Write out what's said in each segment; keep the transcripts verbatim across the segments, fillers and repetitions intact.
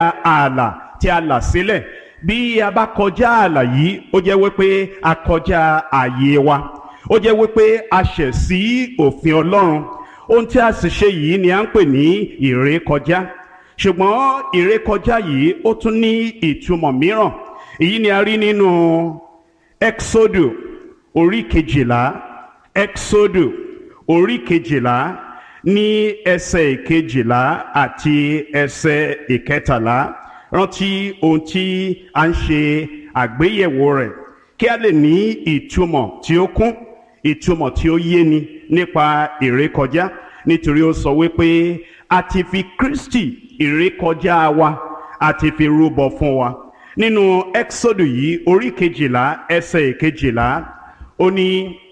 ààlà tí a là sílẹ̀ bí a bá kọjá ààlà yìí ó jẹ́ wípé a kọjá ààyè wa, ó jẹ́ wípé a ṣẹ̀ sí òfin Ọlọ́run. Ohun tí a sì ṣe yìí ni à ń pè ní ìrékọjá. Ṣùgbọ́n ìrékọjá yìí ó tún ní ìtumọ̀ mìíràn. Èyí ni a rí nínú Ẹ́kísódù orí kejìlá, Ẹ́kísódù orí kejìlá ní ẹsẹ̀ ìkejìlá àti ẹsẹ̀ ìkẹtàlá. Rántí ohun tí a ń ṣe àgbéyẹ̀wò rẹ̀ kí a lè ní ìtumọ̀ tí ó kún, ìtumọ̀ tí ó yéni nípa ìrékọjá, nítorí ó sọ wípé a ti fi Kristi ìrékọjá wa a ti fi rúbọ fún wa. Nínú Ẹ́kísódù yìí orí kejìlá ẹsẹ̀ ìkejìlá ó ní,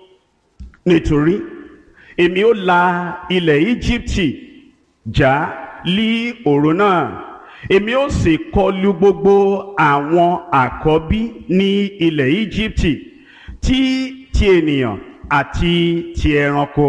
nítorí èmi ó la ilẹ̀ Íjíbítì já lí òru náà, èmi ó sì kọlù gbogbo àwọn àkọ́bí ní ilẹ̀ Íjíbítì, tí ti ènìyàn àti ti ẹranko,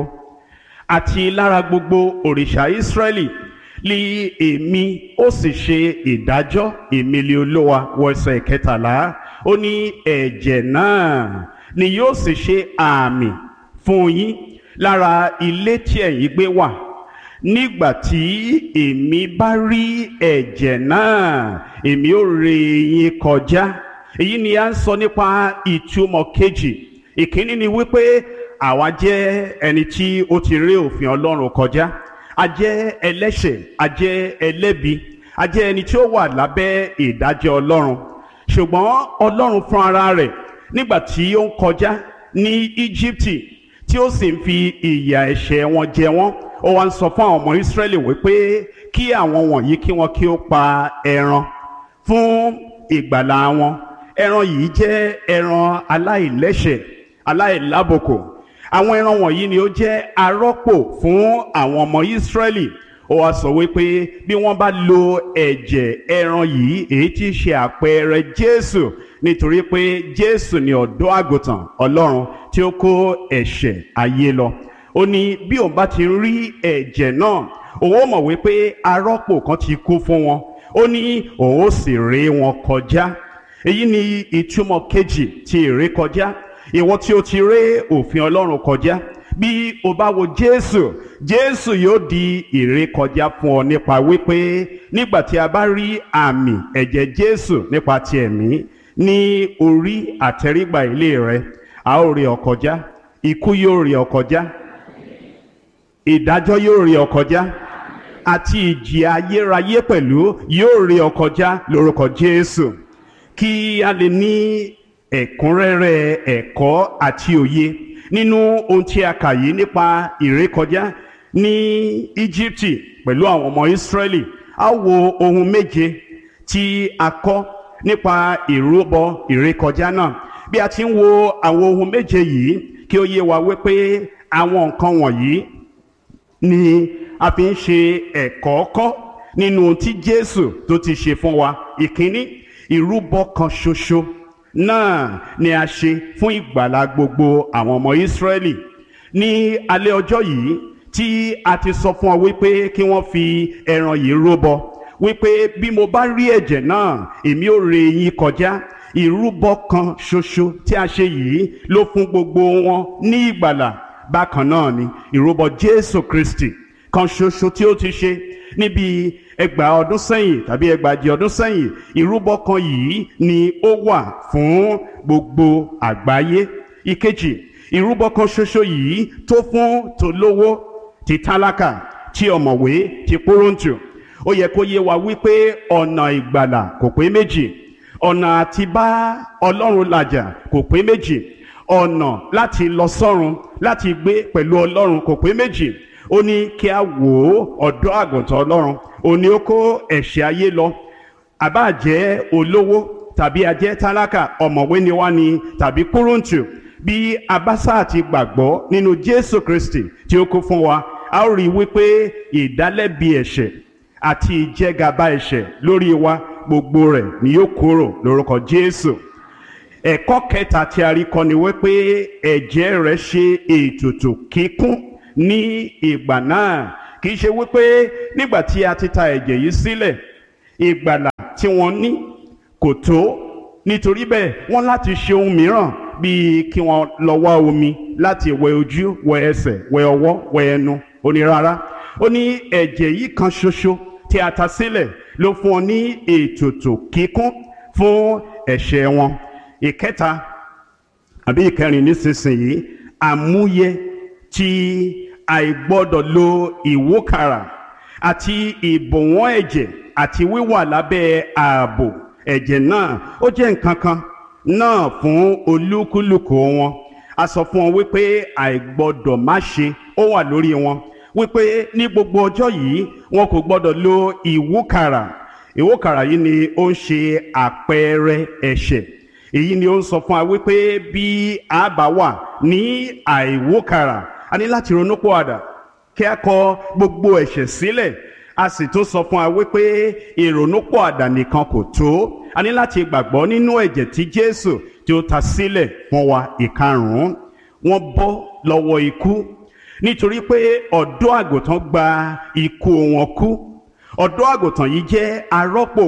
àti lára gbogbo òrìṣà Ísírẹ́lì lí èmi ó sì ṣe ìdájọ́, èmi lé Olúwa. Wọ ẹsẹ̀ kẹtàlá ó ní ẹ̀jẹ̀ náà ni yóò sì ṣe àmì fún yín lára ilé tí ẹ̀yin gbé wà. Nígbà tí èmi bá rí ẹ̀jẹ̀ náà, èmi ó ré yín kọjá. Èyí ni a ń sọ nípa ìtumọ̀ kejì. Ìkíní ni wípé àwa jẹ́ ẹni tí ó ti ré òfin Ọlọ́run kọjá. A jẹ́ ẹlẹ́ṣẹ̀, a jẹ́ ẹlẹ́bi, a jẹ́ ẹni tí ó wà lábẹ́ ìdájọ́ Ọlọ́run. Ṣùgbọ́n Ọlọ́run fún ara rẹ̀ nígbà tí ó ń kọjá ní Íjíbítì tí ó sì ń fi ìyà ẹ̀ṣẹ̀ wọn jẹ wọ́n, ó wá ń sọ fún àwọn ọmọ Ísírẹ́lì wípé kí àwọn wọ̀nyí kí wọ́n kí ó pa ẹran fún ìgbàlà wọn. Ẹran yìí jẹ́ ẹran aláìlẹ́ṣẹ̀, aláìlábùkù. Àwọn ẹran wọ̀nyí ni ó jẹ́ arọ́pò fún àwọn ọmọ Ísírẹ́lì. Ó wá sọ wípé bí wọ́n bá lo ẹ̀jẹ̀ ẹran yìí, èyí tí í ṣe àpẹẹrẹ Jésù, nítorí pé Jésù ni ọ̀dọ́ àgùntàn Ọlọ́run tí ó kó ẹ̀ṣẹ̀ ayé lọ. Ó ní bí òun bá ti rí ẹ̀jẹ̀ náà, òun ó mọ̀ wípé arọ́pò kan ti kú fún wọn. Ó ní òun ó sì ré wọn kọjá. Èyí ni ìtumọ̀ kejì ti ìrékọjá. Ìwọ tí o ti ré òfin Ọlọ́run kọjá, bí o bá wo Jésù, Jésù yóò di ìrékọjá fún ọ nípa wípé nígbà tí a bá rí àmì ẹ̀jẹ̀ Jésù nípa ti ẹ̀mí ní orí àtẹrígbà ilé rẹ, a ó ré ọ kọjá. Ikú yóò ré ọ kọjá, ìdájọ́ yóò ré ọ kọjá, àti ìjìyà ayérayé pẹ̀lú yóò ré ọ kọjá lórúkọ Jésù. Kí a lè ní ẹ̀kúnrẹ́rẹ́ ẹ̀kọ́ àti òye nínú ohun tí a kà yìí nípa ìrékọjá ní Íjíbítì pẹ̀lú àwọn ọmọ Ísírẹ́lì, a wo ohun méje tí a kọ́ nípa ìrúbọ ìrékọjá náà. Bí a ti ń wo àwọn ohun méje yìí, kí ó yé wa wípé àwọn nǹkan wọ̀nyí ni a fi ń ṣe ẹ̀kọ́ kọ́ nínú ohun tí Jésù tó ti ṣe fún wa. Ìkíní, ìrúbọ kan ṣoṣo náà ni a ṣe fún ìgbàlà gbogbo àwọn ọmọ Ísírẹ́lì. Ní alẹ́ ọjọ́ yìí tí a ti sọ fún ọ wípé kí wọ́n fi ẹran yìí rúbọ, wípé bí mo bá rí ẹ̀jẹ̀ náà, èmi ó ré yín kọjá. Ìrúbọ kan ṣoṣo tí a ṣe yìí ló fún gbogbo wọn ní ìgbàlà. Bákan náà ni ìrúbọ Jésù Kristi kan ṣoṣo tí ó ti ṣe níbi ẹgbàá ọdún sẹ́yìn tàbí ẹgbàájì ọdún sẹ́yìn. Ìrúbọ kan yìí ni ó wà fún gbogbo àgbáyé. Ìkejì, ìrúbọ kan ṣoṣo yìí tó fún tolówó, ti tálákà, ti ọ̀mọ̀wé, ti pọ́rọ̀ǹtù. Ó yẹ kó yé wa wípé ọ̀nà ìgbàlà kò pé méjì. Ọ̀nà àti bá Ọlọ́run làjà kò pé méjì. Ọ̀nà láti lọ sọ́run, láti gbé pẹ̀lú Ọlọ́run kò pé méjì. Ó ní kí a wò ó ọ̀dọ́ àgùntàn Ọlọ́run. Ó ní ó kó ẹ̀ṣẹ̀ ayé lọ. Àbá jẹ́ olówó tàbí a jẹ́ tálákà, ọ̀mọ̀wé ni wá ni tàbí kúrúǹtù, bí a bá sáà ti gbàgbọ́ nínú Jésù Kristi tí ó kú fún wa, a ó rí wípé ìdálẹ́bi ẹ̀ṣẹ̀ àti ìjẹgàba ẹ̀ṣẹ̀ lórí wa gbogbo rẹ̀ ni yóò kúrò lórúkọ Jésù. Ẹ̀kọ́ kẹta tí a rí kọ́ ni wípé ẹ̀jẹ̀ rẹ̀ ṣe ètùtù kíkún ní ìgbà náà. Kì í ṣe wípé nígbà tí a ti ta ẹ̀jẹ̀ yìí sílẹ̀, ìgbàlà tí wọ́n ní kò tó, nítorí bẹ́ẹ̀ wọ́n láti ṣe ohun mìíràn bíi kí wọ́n lọ wá omi láti wẹ ojú, wẹ ẹsẹ̀, wẹ ọwọ́, wẹ ẹnu. Ó ní rárá, ó ní ẹ̀jẹ̀ yìí kan ṣoṣo tí a ta sílẹ̀ ló fún ọ ní ètùtù kíkún fún ẹ̀ṣẹ̀ wọn. Ìkẹta àbí ìkẹrin nísinsìnyí, àmúyẹ tí àìgbọ́dọ̀ lo ìwúkàrà àti ìbọ̀wọ́n ẹ̀jẹ̀ àti wíwà lábẹ́ ààbò ẹ̀jẹ̀ náà, ó jẹ́ nǹkan kan náà fún olúkúlùkù wọn. A sọ fún wọn wípé àìgbọ́dọ̀ má ṣe ó wà lórí wọn, wípé ní gbogbo ọjọ́ yìí wọn kò gbọ́dọ̀ lo ìwúkàrà. Ìwúkàrà yìí ni ó ń ṣe àpẹẹrẹ ẹ̀ṣẹ̀. Èyí ni ó ń sọ fún wa wípé bí a bá wà ní àìwúkàrà, a ní láti ronúpìwàdà kí a kọ gbogbo ẹ̀ṣẹ̀ sílẹ̀. A sì tún sọ fún wa wípé ìrònúpìwàdà nìkan kò tó, a ní láti gbàgbọ́ nínú ẹ̀jẹ̀ tí Jésù tí ó ta sílẹ̀ fún wa. Ìkarùn-ún, wọ́n bọ́ lọ́wọ́ ikú nítorí pé ọ̀dọ́ àgùntàn gba ikú wọn kú. Ọ̀dọ́ àgùntàn yìí jẹ́ arọ́pò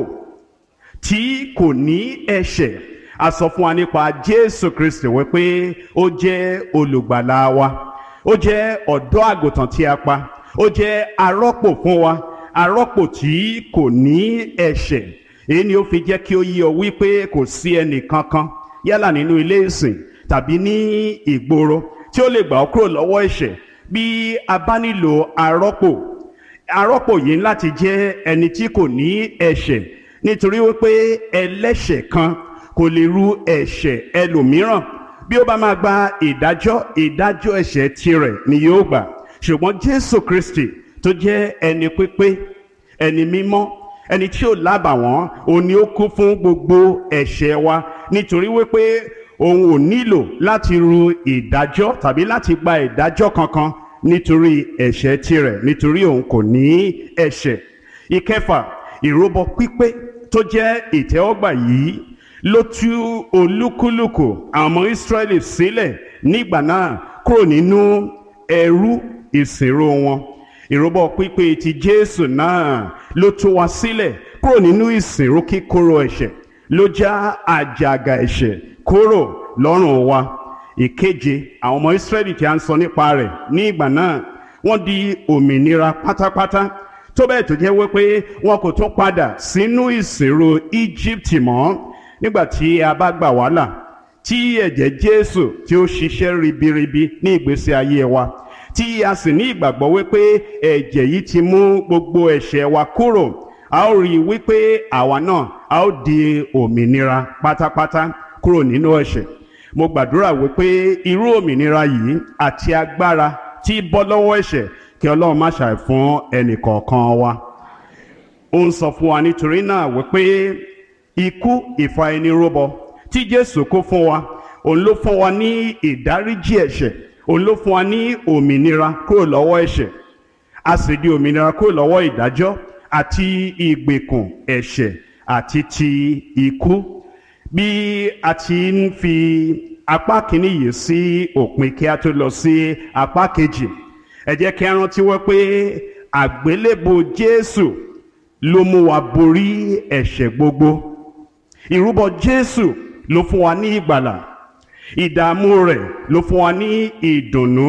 tí kò ní ẹ̀ṣẹ̀. A sọ fún wa nípa Jésù Kristi wípé ó jẹ́ olùgbàlà wa, ó jẹ́ ọ̀dọ́ àgùntàn tí a pa, ó jẹ́ arọ́pò fún wa, arọ́pò tí kò ní ẹ̀ṣẹ̀. Èyí ni ó fi jẹ́ kí ó yé ọ wípé kò sí ẹnì kankan yálà nínú ilé ìsìn tàbí ní ìgboro tí ó lè gbà ọ́ kúrò lọ́wọ́ ẹ̀ṣẹ̀ bí a bá nílò arọ́pò. Arọ́pò yìí láti jẹ́ ẹni tí kò ní ẹ̀ṣẹ̀, nítorí wípé ẹlẹ́ṣẹ̀ kan kò lè ru ẹ̀ṣẹ̀ ẹlòmíràn. Bí ó bá máa gba ìdájọ́, ìdájọ́ ẹ̀ṣẹ̀ tirẹ̀ ni yóò gbà. Ṣùgbọ́n Jésù Kristi tó jẹ́ ẹni pípé, ẹni mímọ́, ẹni tí ò lábàwọ́n, òun ni ó kú fún gbogbo ẹ̀ṣẹ̀ wa, nítorí wípé òun ò nílò láti ru ìdájọ́ tàbí láti gba ìdájọ́ kankan nítorí ẹ̀ṣẹ̀ tirẹ̀, nítorí òun kò ní ẹ̀ṣẹ̀. Ìkẹfà, ìrúbọ pípé tó jẹ́ ìtẹ́wọ́gbà yìí ló tú olúkúlùkù àwọn ọmọ Ísírẹ́lì sílẹ̀ nígbà náà kúrò nínú ẹrú ìsìnrú wọn. Ìrúbọ pípé ti Jésù náà ló tú wa sílẹ̀ kúrò nínú ìsìnrú kíkorò ẹ̀ṣẹ̀, ló já àjàgà ẹ̀ṣẹ̀ kúrò lọ́rùn wa. Ìkeje, àwọn ọmọ Ísírẹ́lì tí a ń sọ nípa rẹ̀ ní ìgbà náà wọ́n di òmìnira pátápátá, tó bẹ́ẹ̀ tó jẹ́ wípé wọn kò tún padà sínú ìsìnrú Íjíbítì mọ́. Nígbà tí a bá gbà wá là, tí ẹ̀jẹ̀ Jésù tí ó ṣiṣẹ́ ribiribi ní ìgbésí ayé wa, tí a sì ní ìgbàgbọ́ wípé ẹ̀jẹ̀ yìí ti mú gbogbo ẹ̀ṣẹ̀ wa kúrò, a ó rí i wípé àwa náà a ó di òmìnira pátápátá kúrò nínú ẹ̀ṣẹ̀. Mo gbàdúrà wípé irú òmìnira yìí àti agbára tí bọ́ lọ́wọ́ ẹ̀ṣẹ̀ kí Ọlọ́run má ṣàì fún ẹnì kọ̀ọ̀kan wa. Ó ń sọ fún wa nítorí náà wípé ikú ìfà ẹni rúbọ tí Jésù kó fún wa, òun ló fún wa ní ìdáríjì ẹ̀ṣẹ̀, òun ló fún wa ní òmìnira kúrò lọ́wọ́ ẹ̀ṣẹ̀. A sì di òmìnira kúrò lọ́wọ́ ìdájọ́ àti ìgbèkùn ẹ̀ṣẹ̀ àti ti ikú. Bí a ti ń fi apá kìíní yìí sí òpin kí a tó lọ sí apá kejì, ẹ jẹ́ kí a rántí wọ́n pé àgbélébù Jésù ló mú wa borí ẹ̀ṣẹ̀ gbogbo. Ìrúbọ Jésù ló fún wa ní ìgbàlà. Ìdààmú rẹ̀ ló fún wa ní ìdùnnú.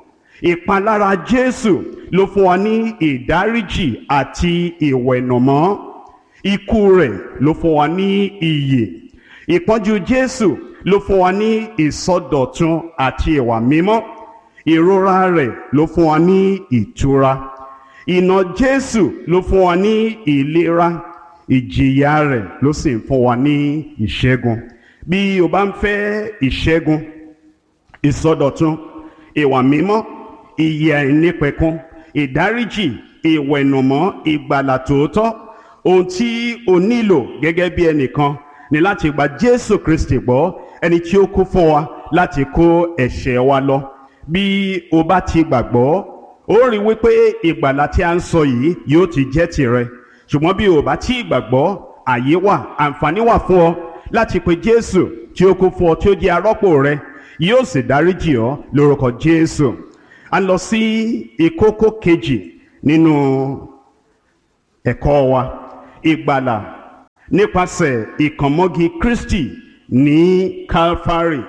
Ìpalára Jésù ló fún wa ní ìdáríjì àti ìwẹ̀nùmọ́. Ikú rẹ̀ ló fún wa ní ìyè. Ìpọ́njú Jésù ló fún wa ní ìsọdọ̀tun àti ìwà mímọ́. Ìrora rẹ̀ ló fún wa ní ìtura. Ìnà Jésù ló fún wa ní ìlera. Ìjìyà rẹ̀ ló sì ń fún wa ní ìṣẹ́gun. Bí o bá ń fẹ́ ìṣẹ́gun, ìsọdọ̀tun, ìwà mímọ́, ìyè àìnípẹ̀kun, ìdáríjì, ìwẹ̀nùmọ́, ìgbàlà tòótọ́, ohun tí o nílò gẹ́gẹ́ bí ẹnìkan ni láti gba Jésù Kristi gbọ́, ẹni tí ó kú fún wa láti kó ẹ̀ṣẹ̀ wa lọ. Bí o bá ti gbàgbọ́, ó rí wípé ìgbàlà tí a ń sọ yìí yóò ti jẹ́ tìrẹ. Ṣùgbọ́n bí o bá ti gbàgbọ́, àyè wà, àǹfààní wà fún ọ láti pe Jésù tí ó kú fún ọ, tí ó jẹ́ arọ́pò rẹ, yóò sì dáríjì ọ́ lórúkọ Jésù. A lọ sí ìkókó kejì nínú ẹ̀kọ́ wa, ìgbàlà nípasẹ̀ ìkànmọ́gi Kristi ní Calvary.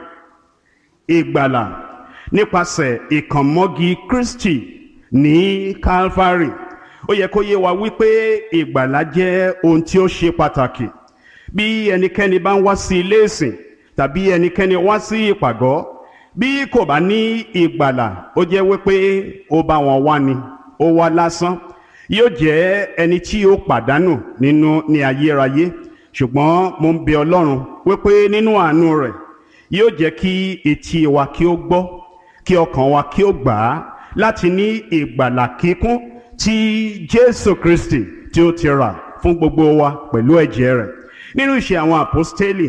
Ìgbàlà nípasẹ̀ ìkànmọ́gi Kristi ní Calvary. Ó yẹ kó yé wa wípé ìgbàlà jẹ́ ohun tí ó ṣe pàtàkì. Bí ẹnikẹ́ni bá ń wá sí ilé ìsìn tàbí ẹnikẹ́ni wá sí ìpàgọ́, bí kò bá ní ìgbàlà, ó jẹ́ wípé ó bá wọn wá ni, ó wá lásán. Yóò jẹ́ ẹni tí ó pàdánù nínú ní ayérayé. Ṣùgbọ́n mo ń bẹ Ọlọ́run wípé nínú àánú rẹ̀ yóò jẹ́ kí etí wa kí ó gbọ́, kí ọkàn wa kí ó gbà á láti ní ìgbàlà kíkún tí Jésù Kristi tí ó ti rà fún gbogbo wa pẹ̀lú ẹ̀jẹ̀ rẹ̀. Nínú ìṣe àwọn àpọ́stélì,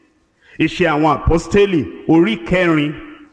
ìṣe àwọn àpọ́stélì orí kẹrin,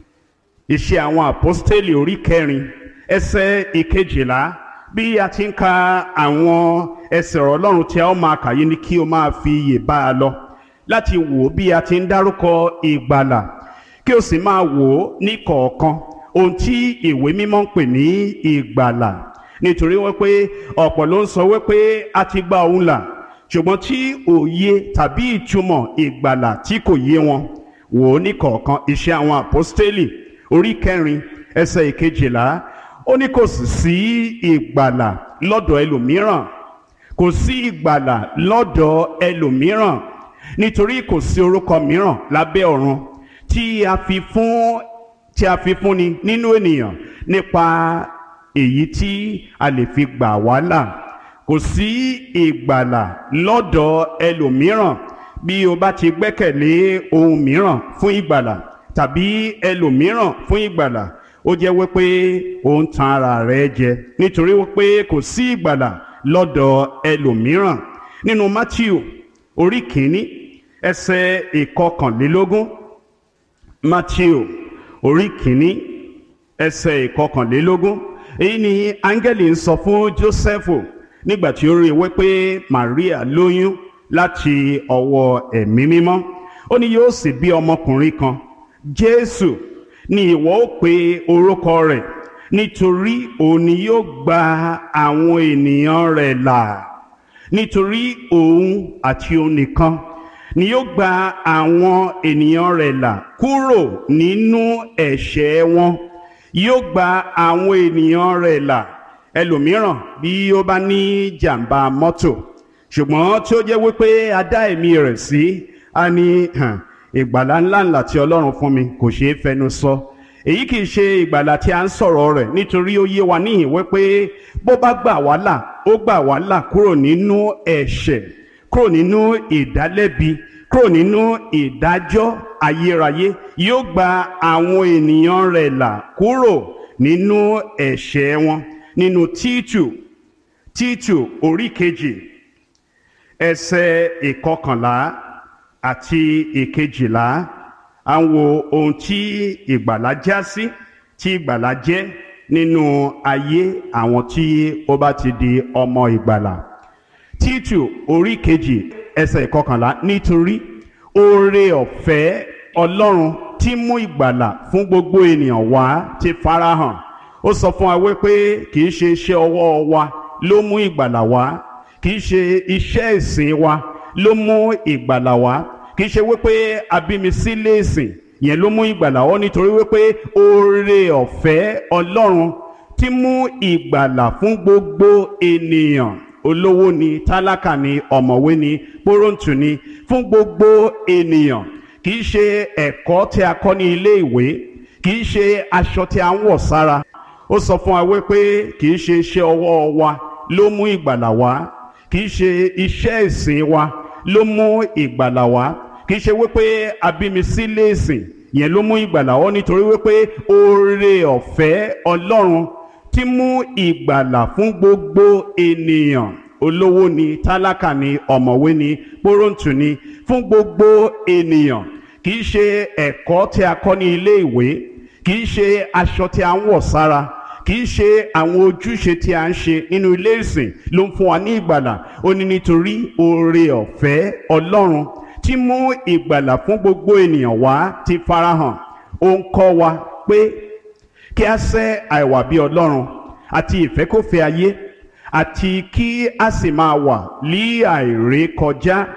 ìṣe àwọn àpọ́stélì orí kẹrin ẹsẹ̀ ìkejìlá, bí a ti ń ka àwọn ẹsẹ̀ ọ̀rọ̀ Ọlọ́run tí a ó máa kà yìí ni kí o máa fi iyè bá a lọ láti wò bí a ti ń dárúkọ ìgbàlà, kí o sì máa wò ó ní kọ̀ọ̀kan ohun tí ìwé mímọ́ ń pè ní ìgbàlà. Nítorí wípé ọ̀pọ̀ ló ń sọ wípé a ti gba òun là, ṣùgbọ́n tí òye tàbí ìtumọ̀ ìgbàlà tí kò yé wọn. Wò ó ní kọ̀ọ̀kan. Iṣẹ́ àwọn àpọ́stélì orí kẹrin ẹsẹ̀ ìkejìlá, ó ní kò sì sí ìgbàlà lọ́dọ̀ ẹlòmíràn, kò sí ìgbàlà lọ́dọ̀ ẹlòmíràn, nítorí kò sí orúkọ mìíràn lábẹ́ ọ̀run tí a fi fún tí a fi fúnni nínú ènìyàn nípa èyí tí a lè fi gbà wá là. Kò sí ìgbàlà lọ́dọ̀ ẹlòmíràn. Bí o bá ti gbẹ́kẹ̀lé ohun mìíràn fún ìgbàlà tàbí ẹlòmíràn fún ìgbàlà, ó jẹ́ wípé ó ń tan ara rẹ̀ jẹ, nítorí wípé kò sí ìgbàlà lọ́dọ̀ ẹlòmíràn. Nínú Mátíù orí kìíní ẹsẹ̀ ìkọkànlélógún, Mátíù orí kìíní ẹsẹ̀ ìkọkànlélógún, èyí ni áńgẹ́lì ń sọ fún Jósẹ́fù nígbà tí ó rí i wípé Màríà lóyún láti ọwọ́ ẹ̀mí mímọ́. Ó ní yóò sì bí ọmọkùnrin kan, Jésù ni ìwọ ó pe orúkọ rẹ̀, nítorí òun ni yóò gba àwọn ènìyàn rẹ̀ là. Nítorí òun àti òun nìkan ni yóò gba àwọn ènìyàn rẹ̀ là kúrò nínú ẹ̀ṣẹ̀ wọn. Yóò gba àwọn ènìyàn rẹ̀ là. Ẹlòmíràn bí ó bá ní jàǹbá mọ́tò, ṣùgbọ́n tí ó jẹ́ wípé a dá ẹ̀mí rẹ̀ sí, a ní hàn ìgbàlà ńláńlá tí Ọlọ́run fún mi kò ṣeé fẹnu sọ. Èyí kìí ṣe ìgbàlà tí a ń sọ̀rọ̀ rẹ̀, nítorí ó yé wa níhìn wípé bó bá gbà wá là, ó gbà wá là kúrò nínú ẹ̀ṣẹ̀, kúrò nínú ìdálẹ́bi, kúrò nínú ìdájọ́ ayérayé. Yóò gba àwọn ènìyàn rẹ̀ là kúrò nínú ẹ̀ṣẹ̀ wọn. Nínú Títù, Títù orí kejì ẹsẹ̀ ìkọkànlá àti ìkejìlá, à ń wo ohun tí ìgbàlà já sí, tí ìgbàlà jẹ́ nínú ayé àwọn tí ó bá ti di ọmọ ìgbàlà. Títù orí kejì ẹsẹ̀ ìkọkànlá, nítorí oore ọ̀fẹ́ Ọlọ́run tí mú ìgbàlà fún gbogbo ènìyàn wá ti farahàn. Ó sọ fún wa wípé kìí ṣe iṣẹ́ ọwọ́ wa ló mú ìgbàlà wá, kìí ṣe iṣẹ́ ìsìn wa ló mú ìgbàlà wá, kìí ṣe wípé abímisílẹ̀ ìsìn yẹn ló mú ìgbàlà wá, nítorí wípé oore ọ̀fẹ́ Ọlọ́run tí mú ìgbàlà fún gbogbo ènìyàn, olówó ni, tálákà ni, ọ̀mọ̀wé ni, pọ́rọ̀ǹtù ni, fún gbogbo ènìyàn. Kìí ṣe ẹ̀kọ́ tí a kọ́ ní ilé ìwé, kìí ṣe aṣọ tí a ń wọ̀ sára. Ó sọ fún wa wípé kìí ṣe iṣẹ́ ọwọ́ wa ló mú ìgbàlà wá, kìí ṣe iṣẹ́ ìsìn wa ló mú ìgbàlà wá, kìí ṣe wípé abímisílẹ̀ ìsìn yẹn ló mú ìgbàlà wá, nítorí wípé oore ọ̀fẹ́ Ọlọ́run tí mú ìgbàlà fún gbogbo ènìyàn, olówó ni, tálákà ni, ọ̀mọ̀wé ni, pọ́rọ̀ǹtù ni, fún gbogbo ènìyàn. Kìí ṣe ẹ̀kọ́ tí a kọ́ ní ilé ìwé, kìí ṣe aṣọ tí a ń wọ̀ sára, kìí ṣe àwọn ojúṣe tí a ń ṣe nínú ilé ìsìn ló ń fún wa ní ìgbàlà. Ó ní nítorí oore ọ̀fẹ́ Ọlọ́run tí mú ìgbàlà fún gbogbo ènìyàn wá ti farahàn. Ó ń kọ́ wa pé kí a sẹ́ àìwà bí Ọlọ́run àti ìfẹ́kọ̀fẹ́ ayé, àti kí a sì máa wà ní àìrékọjá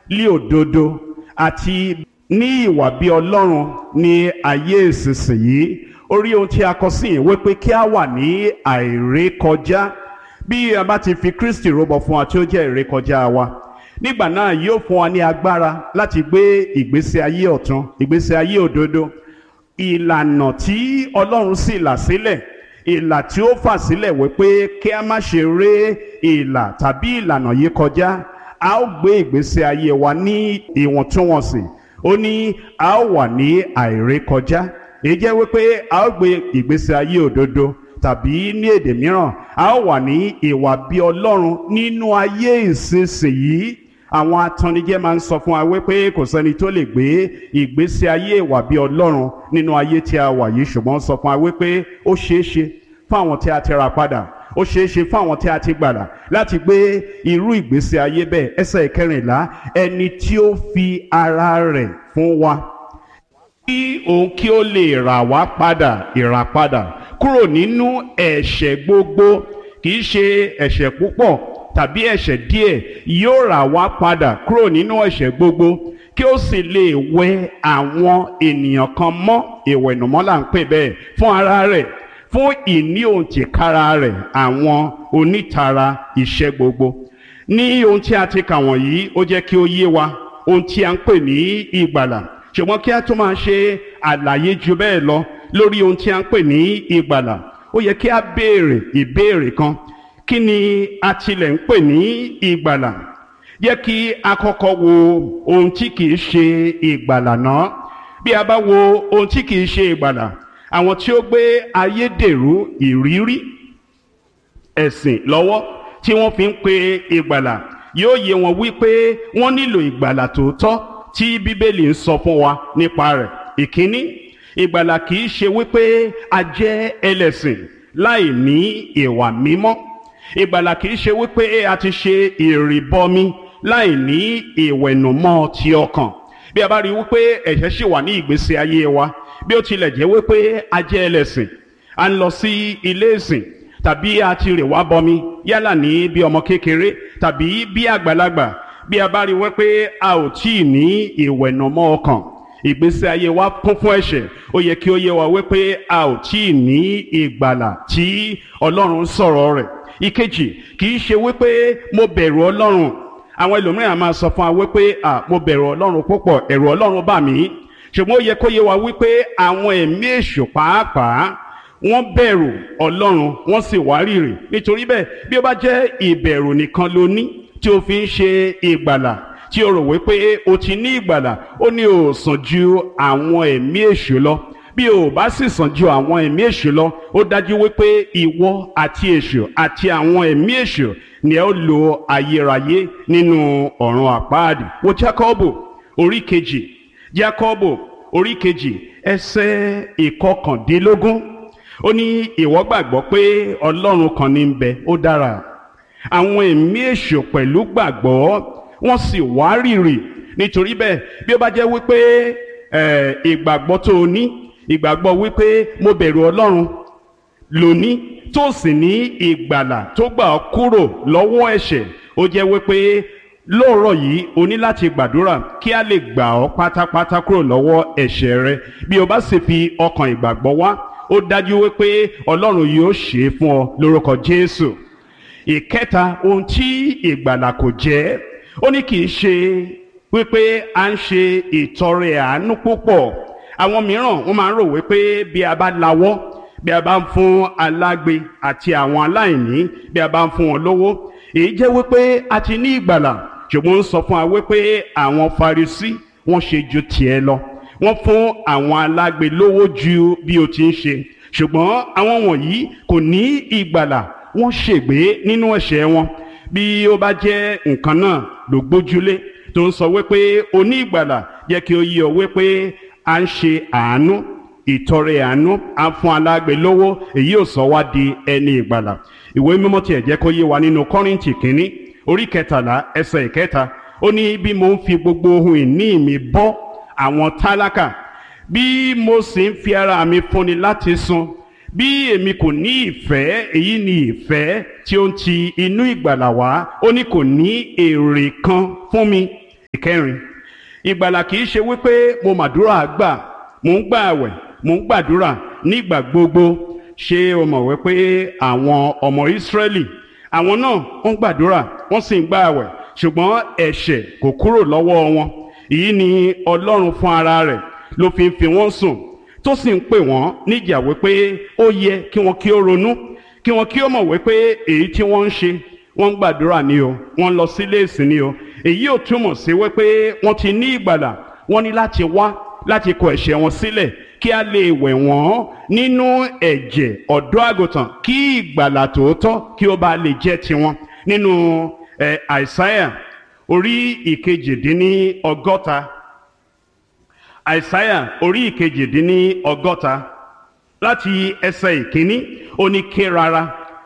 lí òdodo àti ní ìwà bí Ọlọ́run ní ayé ìsinsìnyí. Orí ohun tí a kọ sí ìwé pé kí a wà ní àìrékọjá bí a bá ti fi Kristi rúbọ fún wa tí ó jẹ́ ìrékọjá wa. Nígbà náà yóò fún wa ní agbára láti gbé ìgbésí ayé ọ̀tun, ìgbésí ayé òdodo. Ìlànà tí Ọlọ́run sì là sílẹ̀, ìlà tí ó fà sílẹ̀ wípé kí a má ṣe ré ìlà tàbí ìlànà yìí kọjá, a ó gbé ìgbésí ayé wa ní ìwọ̀ntúnwọ̀nsì. Ó ní a ó wà ní àìrékọjá. Èyí jẹ́ wípé a ó gbé ìgbésí ayé òdodo, tàbí ní èdè mìíràn a ó wà ní ìwà bí Ọlọ́run nínú ayé ìsinsìnyí. Àwọn atannijẹ́ máa ń sọ fún wa wípé kò sẹ́ni tó lè gbé ìgbésí ayé ìwà bí Ọlọ́run nínú ayé tí a wà yìí, ṣùgbọ́n sọ fún wa wípé ó ṣeé ṣe fún àwọn tí a ti rà padà, ó ṣeé ṣe fún àwọn tí a ti gbàlà láti gbé irú ìgbésí ayé bẹ́ẹ̀. Ẹsẹ̀ ìkẹrìnlá, ẹni tí ó fi ara rẹ̀ fún wa kí òun kí ó lè rà wá padà, ìràpadà kúrò nínú ẹ̀ṣẹ̀ gbogbo, kì í ṣe ẹ̀ṣẹ̀ púpọ̀ tàbí ẹ̀ṣẹ̀ díẹ̀, yóò rà wá padà kúrò nínú ẹ̀ṣẹ̀ gbogbo kí ó sì lè wẹ àwọn ènìyàn kan mọ́, ìwẹ̀nùmọ́ là ń pè bẹ́ẹ̀, fún ara rẹ̀, fún ìní òǹtìkára rẹ̀ àwọn onítara iṣẹ́ gbogbo. Ní ohun tí a ti kà wọ̀nyí, ó jẹ́ kí ó yé wa ohun tí a ń pè ní ìgbàlà, ṣùgbọ́n kí a tó máa ṣe àlàyé ju bẹ́ẹ̀ lọ lórí ohun tí a ń pè ní ìgbàlà, ó yẹ kí a béèrè ìbéèrè kan. Kí ni a tilẹ̀ ń pè ní ìgbàlà? Yẹ kí a kọ́kọ́ wo ohun tí kìí ṣe ìgbàlà náà. Bí a bá wo ohun tí kìí ṣe ìgbàlà, àwọn tí ó gbé ayédèrú ìrírí ẹ̀sìn lọ́wọ́ tí wọ́n fi ń pe ìgbàlà, yóò yé wọn wípé wọ́n nílò ìgbàlà tòótọ́ tí Bíbélì ń sọ fún wa nípa rẹ̀. Ìkíní, ìgbàlà kìí ṣe wípé a jẹ́ ẹlẹ́sìn láì ní ìwà mímọ́. Ìgbàlà kìí ṣe wípé a ti ṣe ìrìbọmi láì ní ìwẹ̀nùmọ́ ti ọkàn. Bí a bá rí wípé ẹ̀ṣẹ̀ ṣì wà ní ìgbésí ayé wa, bí ó tilẹ̀ jẹ́ wípé a jẹ́ ẹlẹ́sìn, a ń lọ sí ilé ìsìn, tàbí a ti rè wá bọmi yálà ní bí ọmọ kékeré tàbí bí àgbàlagbà, bí a bá rí wípé a ò tíì ní ìwẹ̀nùmọ́ ọkàn, ìgbésí ayé wa kún fún ẹ̀ṣẹ̀, ó yẹ kí ó yé wa wípé a ò tíì ní ìgbàlà tí Ọlọ́run sọ̀rọ̀ rẹ̀. Ìkejì, kìí ṣe wípé mo bẹ̀rù Ọlọ́run. Àwọn ẹlòmíràn máa sọ fún wa wípé à mo bẹ̀rù Ọlọ́run púpọ̀, ẹ̀rù Ọlọ́run bà mí. Ṣùgbọ́n ó yẹ kó yé wa wípé àwọn ẹ̀mí èṣù pàápàá wọ́n bẹ̀rù Ọlọ́run, wọ́n sì wárìrì. Nítorí bẹ́ẹ̀, bí ó bá jẹ́ ìbẹ̀rù nìkan ló ní tí o fi ń ṣe ìgbàlà, tí o rò wípé o ti ní ìgbàlà, ó ní o sàn ju àwọn ẹ̀mí èṣù lọ. Bí o bá sì sàn ju àwọn ẹ̀mí èṣù lọ, ó dájú wípé ìwọ àti èṣù àti àwọn ẹ̀mí èṣù ni ẹ ó lo ayérayé nínú ọ̀run àpáàdì. Wo Jákọ́bù orí kejì, Jákọ́bù orí kejì ẹsẹ̀ ìkọkàndínlógún, ó ní ìwọ gbàgbọ́ pé Ọlọ́run kan ní ń bẹ, ó dára. Àwọn ẹ̀mí èṣù pẹ̀lú gbàgbọ́, wọ́n sì wárìrì. Nítorí bẹ́ẹ̀, bí ó bá jẹ́ wípé ẹ̀ ìgbàgbọ́ tó o ní, ìgbàgbọ́ wípé mo bẹ̀rù Ọlọ́run lóní, tó sì ní ìgbàlà tó gbà ọ́ kúrò lọ́wọ́ ẹ̀ṣẹ̀, ó jẹ́ wípé lóòrọ̀ yìí o ní láti gbàdúrà kí a lè gbà ọ́ pátápátá kúrò lọ́wọ́ ẹ̀ṣẹ̀ rẹ. Bí o bá sì fi ọkàn ìgbàgbọ́ wá, ó dájú wípé Ọlọ́run yóò ṣe é fún ọ lórúkọ Jésù. Ìkẹta, ohun tí ìgbàlà kò jẹ́, ó ní kì í ṣe wípé à ń ṣe ìtọrẹ àánú púpọ̀. Àwọn mìíràn wọ́n máa ń rò wípé bí a bá lawọ́, bí a bá ń fún alágbe àti àwọn aláìní, bí a bá ń fún wọn lówó, èyí jẹ́ wípé a ti ní ìgbàlà. Ṣùgbọ́n ń sọ fún wa wípé àwọn Farisí wọ́n ṣe ju tiẹ̀ lọ, wọ́n fún àwọn alágbe lówó ju bí o ti ń ṣe. Ṣùgbọ́n àwọn wọ̀nyí kò ní ìgbàlà, wọ́n ṣègbé nínú ẹ̀ṣẹ̀ wọn. Bí ó bá jẹ́ nǹkan náà ló gbójúlé tó ń sọ wípé o ní ìgbàlà, jẹ́ kí ó yé ọ wípé à ń ṣe àánú, ìtọrẹ àánú, à ń fún alágbe lówó, èyí ò sọ wá di ẹni ìgbàlà. Ìwé mímọ́ tiẹ̀ jẹ́ kó yé wa nínú Kọ́ríńtì kínní orí kẹtàlá ẹsẹ̀ ìkẹta, ó ní bí mo ń fi gbogbo ohun ìní mi bọ́ àwọn tálákà, bí mo sì ń fi ara mi fúnni láti sun, bí èmi kò ní ìfẹ́, èyí ni ìfẹ́ tí ó ń ti inú ìgbàlà wá, ó ní kò ní èrè kan fún mi. Ìkẹta, ìkẹrin, ìgbàlà kìí ṣe wípé mo màdúrà gbà, mò ń gbà àwẹ̀, mò ń gbàdúrà nígbà gbogbo. Ṣé o mọ̀ wípé àwọn ọmọ Ísírẹ́lì àwọn náà wọ́n gbàdúrà wọ́n sì ń gbà àwẹ̀, ṣùgbọ́n ẹ̀ṣẹ̀ kò kúrò lọ́wọ́ wọn. Èyí ni Ọlọ́run fún ara rẹ̀ ló fi ń fi wọ́n sùn, tó sì ń pè wọ́n níjà wípé ó yẹ kí wọ́n kí ó ronú, kí wọ́n kí ó mọ̀ wípé èyí tí wọ́n ń ṣe, wọ́n ń gbàdúrà ni o, wọ́n ń lọ sílé ìsìn ni o. Èyí ò túmọ̀ sí wípé wọ́n ti ní ìgbàlà. Wọ́n ní láti wá láti kọ ẹ̀ṣẹ̀ wọn sílẹ̀ kí a lè wẹ̀ wọ́n nínú ẹ̀jẹ̀ ọ̀dọ́ àgùntàn, kí ìgbàlà tòótọ́ kí ó bá lè jẹ́ tiwọn. Nínú ẹ̀ Àìsáyà orí ìkejìdínní ọgọ́ta, Àìsáyà orí ìkejìdínní ọgọ́ta láti ẹsẹ̀ ìkíní, ó ní ké rárá,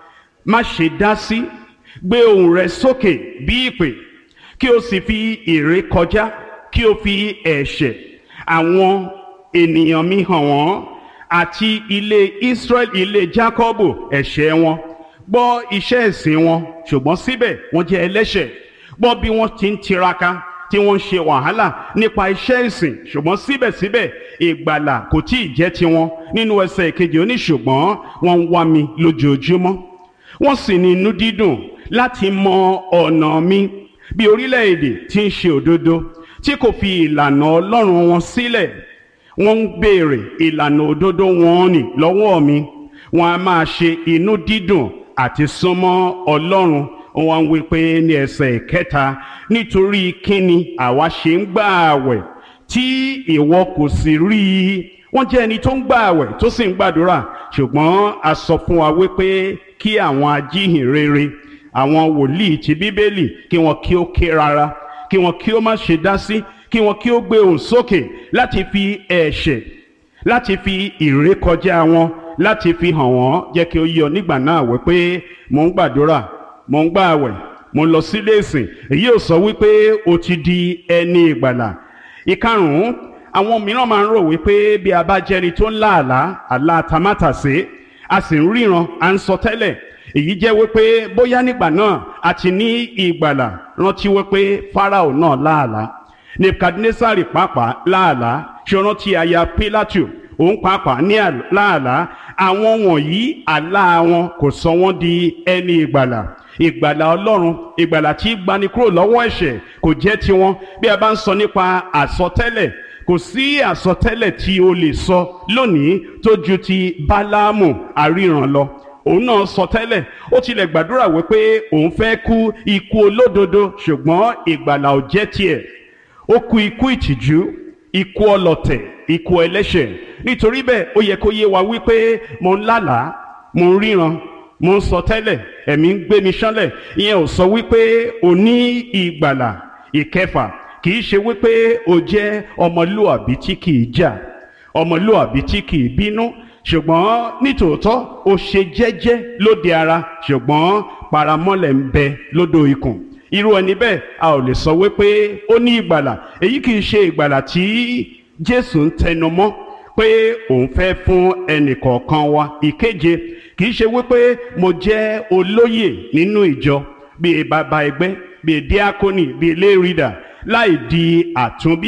má ṣe dá sí, gbé ohùn rẹ sókè bí ìpè, kí o sì fi ìrékọjá, kí o fi ẹ̀ṣẹ̀ àwọn ènìyàn mi hàn wọ́n, àti ilé Ísírẹ́lì, ilé Jákọ́bù ẹ̀ṣẹ̀ wọn. Gbọ́ iṣẹ́ ìsìn wọn, ṣùgbọ́n síbẹ̀ wọ́n jẹ́ ẹlẹ́ṣẹ̀. Gbọ́ bí wọ́n ti ń tiraka, tí wọ́n ń ṣe wàhálà nípa iṣẹ́ ìsìn, ṣùgbọ́n síbẹ̀síbẹ̀ ìgbàlà kò tí ì jẹ́ tiwọn. Nínú ẹsẹ̀ ìkejì ó ní ṣùgbọ́n wọ́n ń wá mi lójoojúmọ́, wọ́n sì ní inú dídùn láti mọ ọ̀nà mi, bí orílẹ̀-èdè tí ń ṣe òdodo, tí kò fi ìlànà Ọlọ́run wọn sílẹ̀. Wọ́n ń béèrè ìlànà òdodo wọn nì lọ́wọ́ mi, wọ́n á máa ṣe inú dídùn àti súnmọ́ Ọlọ́run. Wọ́n ń wí pé ní ẹsẹ̀ ìkẹta, nítorí kíni àwa ṣe ń gbà àwẹ̀ tí ìwọ kò sì rí i? Wọ́n jẹ́ ẹni tó ń gbà àwẹ̀ tó sì ń gbàdúrà, ṣùgbọ́n a sọ fún wa wípé kí àwọn ajíhìnrere, àwọn wòlíì ti Bíbélì, kí wọn kí ó ké rárá, kí wọn kí ó má ṣe dá sí, kí wọn kí ó gbé ohùn sókè láti fi ẹ̀ṣẹ̀, láti fi ìrékọjá wọn, láti fi hàn wọ́n. Jẹ́ kí ó yé ọ nígbà náà wípé mò ń gbàdúrà, mò ń gbà àwẹ̀, mò ń lọ sílé ìsìn. Èyí ò sọ wípé o ti di ẹni ìgbàlà. Ìkarùn-ún, àwọn mìíràn máa ń rò wípé bí a bá jẹ́ ẹni tó ń lá àlá, àlá tamátàsé, a sì ń ríran, à ń sọ tẹ́lẹ̀, èyí jẹ́ wípé bóyá nígbà náà a ti ní ìgbàlà. Rántí wípé Fáráò náà lá àlá, Nebukadnesari pàápàá lá àlá, ṣe rántí aya Pílátù, òun pàápàá ní lá àlá. Àwọn wọ̀nyí àlá wọn kò sọ wọ́n di ẹni ìgbàlà. Ìgbàlà Ọlọ́run, ìgbàlà tí gbani kúrò lọ́wọ́ ẹ̀ṣẹ̀, kò jẹ́ tiwọn. Bí a bá ń sọ nípa àsọtẹ́lẹ̀, kò sí àsọtẹ́lẹ̀ tí o lè sọ lónìí tó ju ti Báláámù aríran lọ. Òun náà sọ tẹ́lẹ̀, ó tilẹ̀ gbàdúrà wípé òun fẹ́ kú ikú olódodo, ṣùgbọ́n ìgbàlà ò jẹ́ tiẹ̀. Ó kú ikú ìtìjú, ikú ọlọ̀tẹ̀, ikú ẹlẹ́ṣẹ̀. Nítorí bẹ́ẹ̀ ó yẹ kó yé wa wípé mo ń lálàá, mo ń ríran, mo ń sọ tẹ́lẹ̀, ẹ̀mí ń gbé mi ṣánlẹ̀. Ìyẹn ò sọ wípé o ní ìgbàlà. Ìkẹfà, kìí ṣe wípé o jẹ́ ọmọlúàbí tí kìí jà, ọmọlúàbí tí kìí bínú, ṣùgbọ́n nítòótọ́ o ṣe jẹ́jẹ́ lóde ara, ṣùgbọ́n paramọ́lẹ̀ ń bẹ lódò ikùn. Irú ẹni bẹ́ẹ̀ a ò lè sọ wípé ó ní ìgbàlà. Èyí kìí ṣe ìgbàlà tí Jésù ń tẹnu mọ́ pé òun fẹ́ fún ẹnì kọ̀ọ̀kan wa. Ìkeje, kìí ṣe wípé mo jẹ́ olóyè nínú ìjọ, bíi bàbá ẹgbẹ́, bíi díákónì, bíi lérìdà, láì di àtúnbí,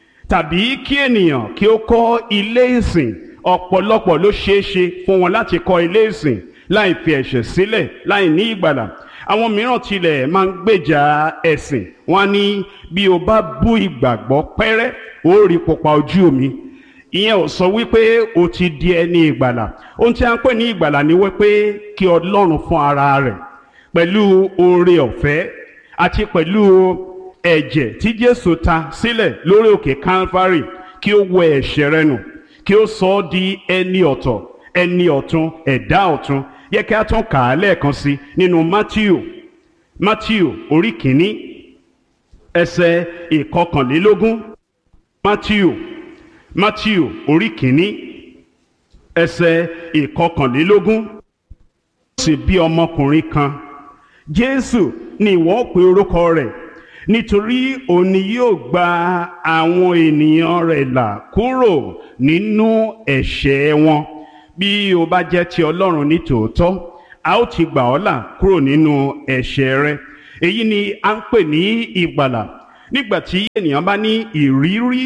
tàbí kí ènìyàn kí ó kọ́ ilé ìsìn. Ọ̀pọ̀lọpọ̀ ló ṣeé ṣe fún wọn láti kọ́ ilé ìsìn láì fi ẹ̀ṣẹ̀ sílẹ̀, láì ní ìgbàlà. Àwọn mìíràn tilẹ̀ máa ń gbèjà ẹ̀sìn. Wọ́n á ní bí o bá bú ìgbàgbọ́ pẹ́rẹ́, ó rí pupa ojú mi. Ìyẹn ò sọ wípé o ti di ẹni ìgbàlà. Ohun tí a ń pè ní ìgbàlà ni wípé kí Ọlọ́run fún ara rẹ̀ pẹ̀lú oore ọ̀fẹ́ àti pẹ̀lú ẹ̀jẹ̀ tí Jésù ta sílẹ̀ lórí òkè Calvary, kí ó wẹ ẹ̀ṣẹ̀ rẹ nù, kí ó sọ ọ́ di ẹni ọ̀tọ̀, ẹni ọ̀tun, ẹ̀dá ọ̀tun. Yẹ kí a tún kà á lẹ́ẹ̀kan sí nínú Mátíù, Mátíù orí kìíní ẹsẹ̀ ìkọkànlélógún. Mátíù, Mátíù orí kìíní ẹsẹ̀ ìkọkànlélógún. Sì bí ọmọkùnrin kan, Jésù ni ìwọ pe orúkọ rẹ̀, nítorí òun ni yóò gba àwọn ènìyàn rẹ̀ là kúrò nínú ẹ̀ṣẹ̀ wọn. Bí o bá jẹ́ ti Ọlọ́run ní tòótọ́, a ó ti gbà ọ́ là kúrò nínú ẹ̀ṣẹ̀ rẹ. Èyí ni a ń pè ní ìgbàlà. nígbà tí ènìyàn bá ní ìrírí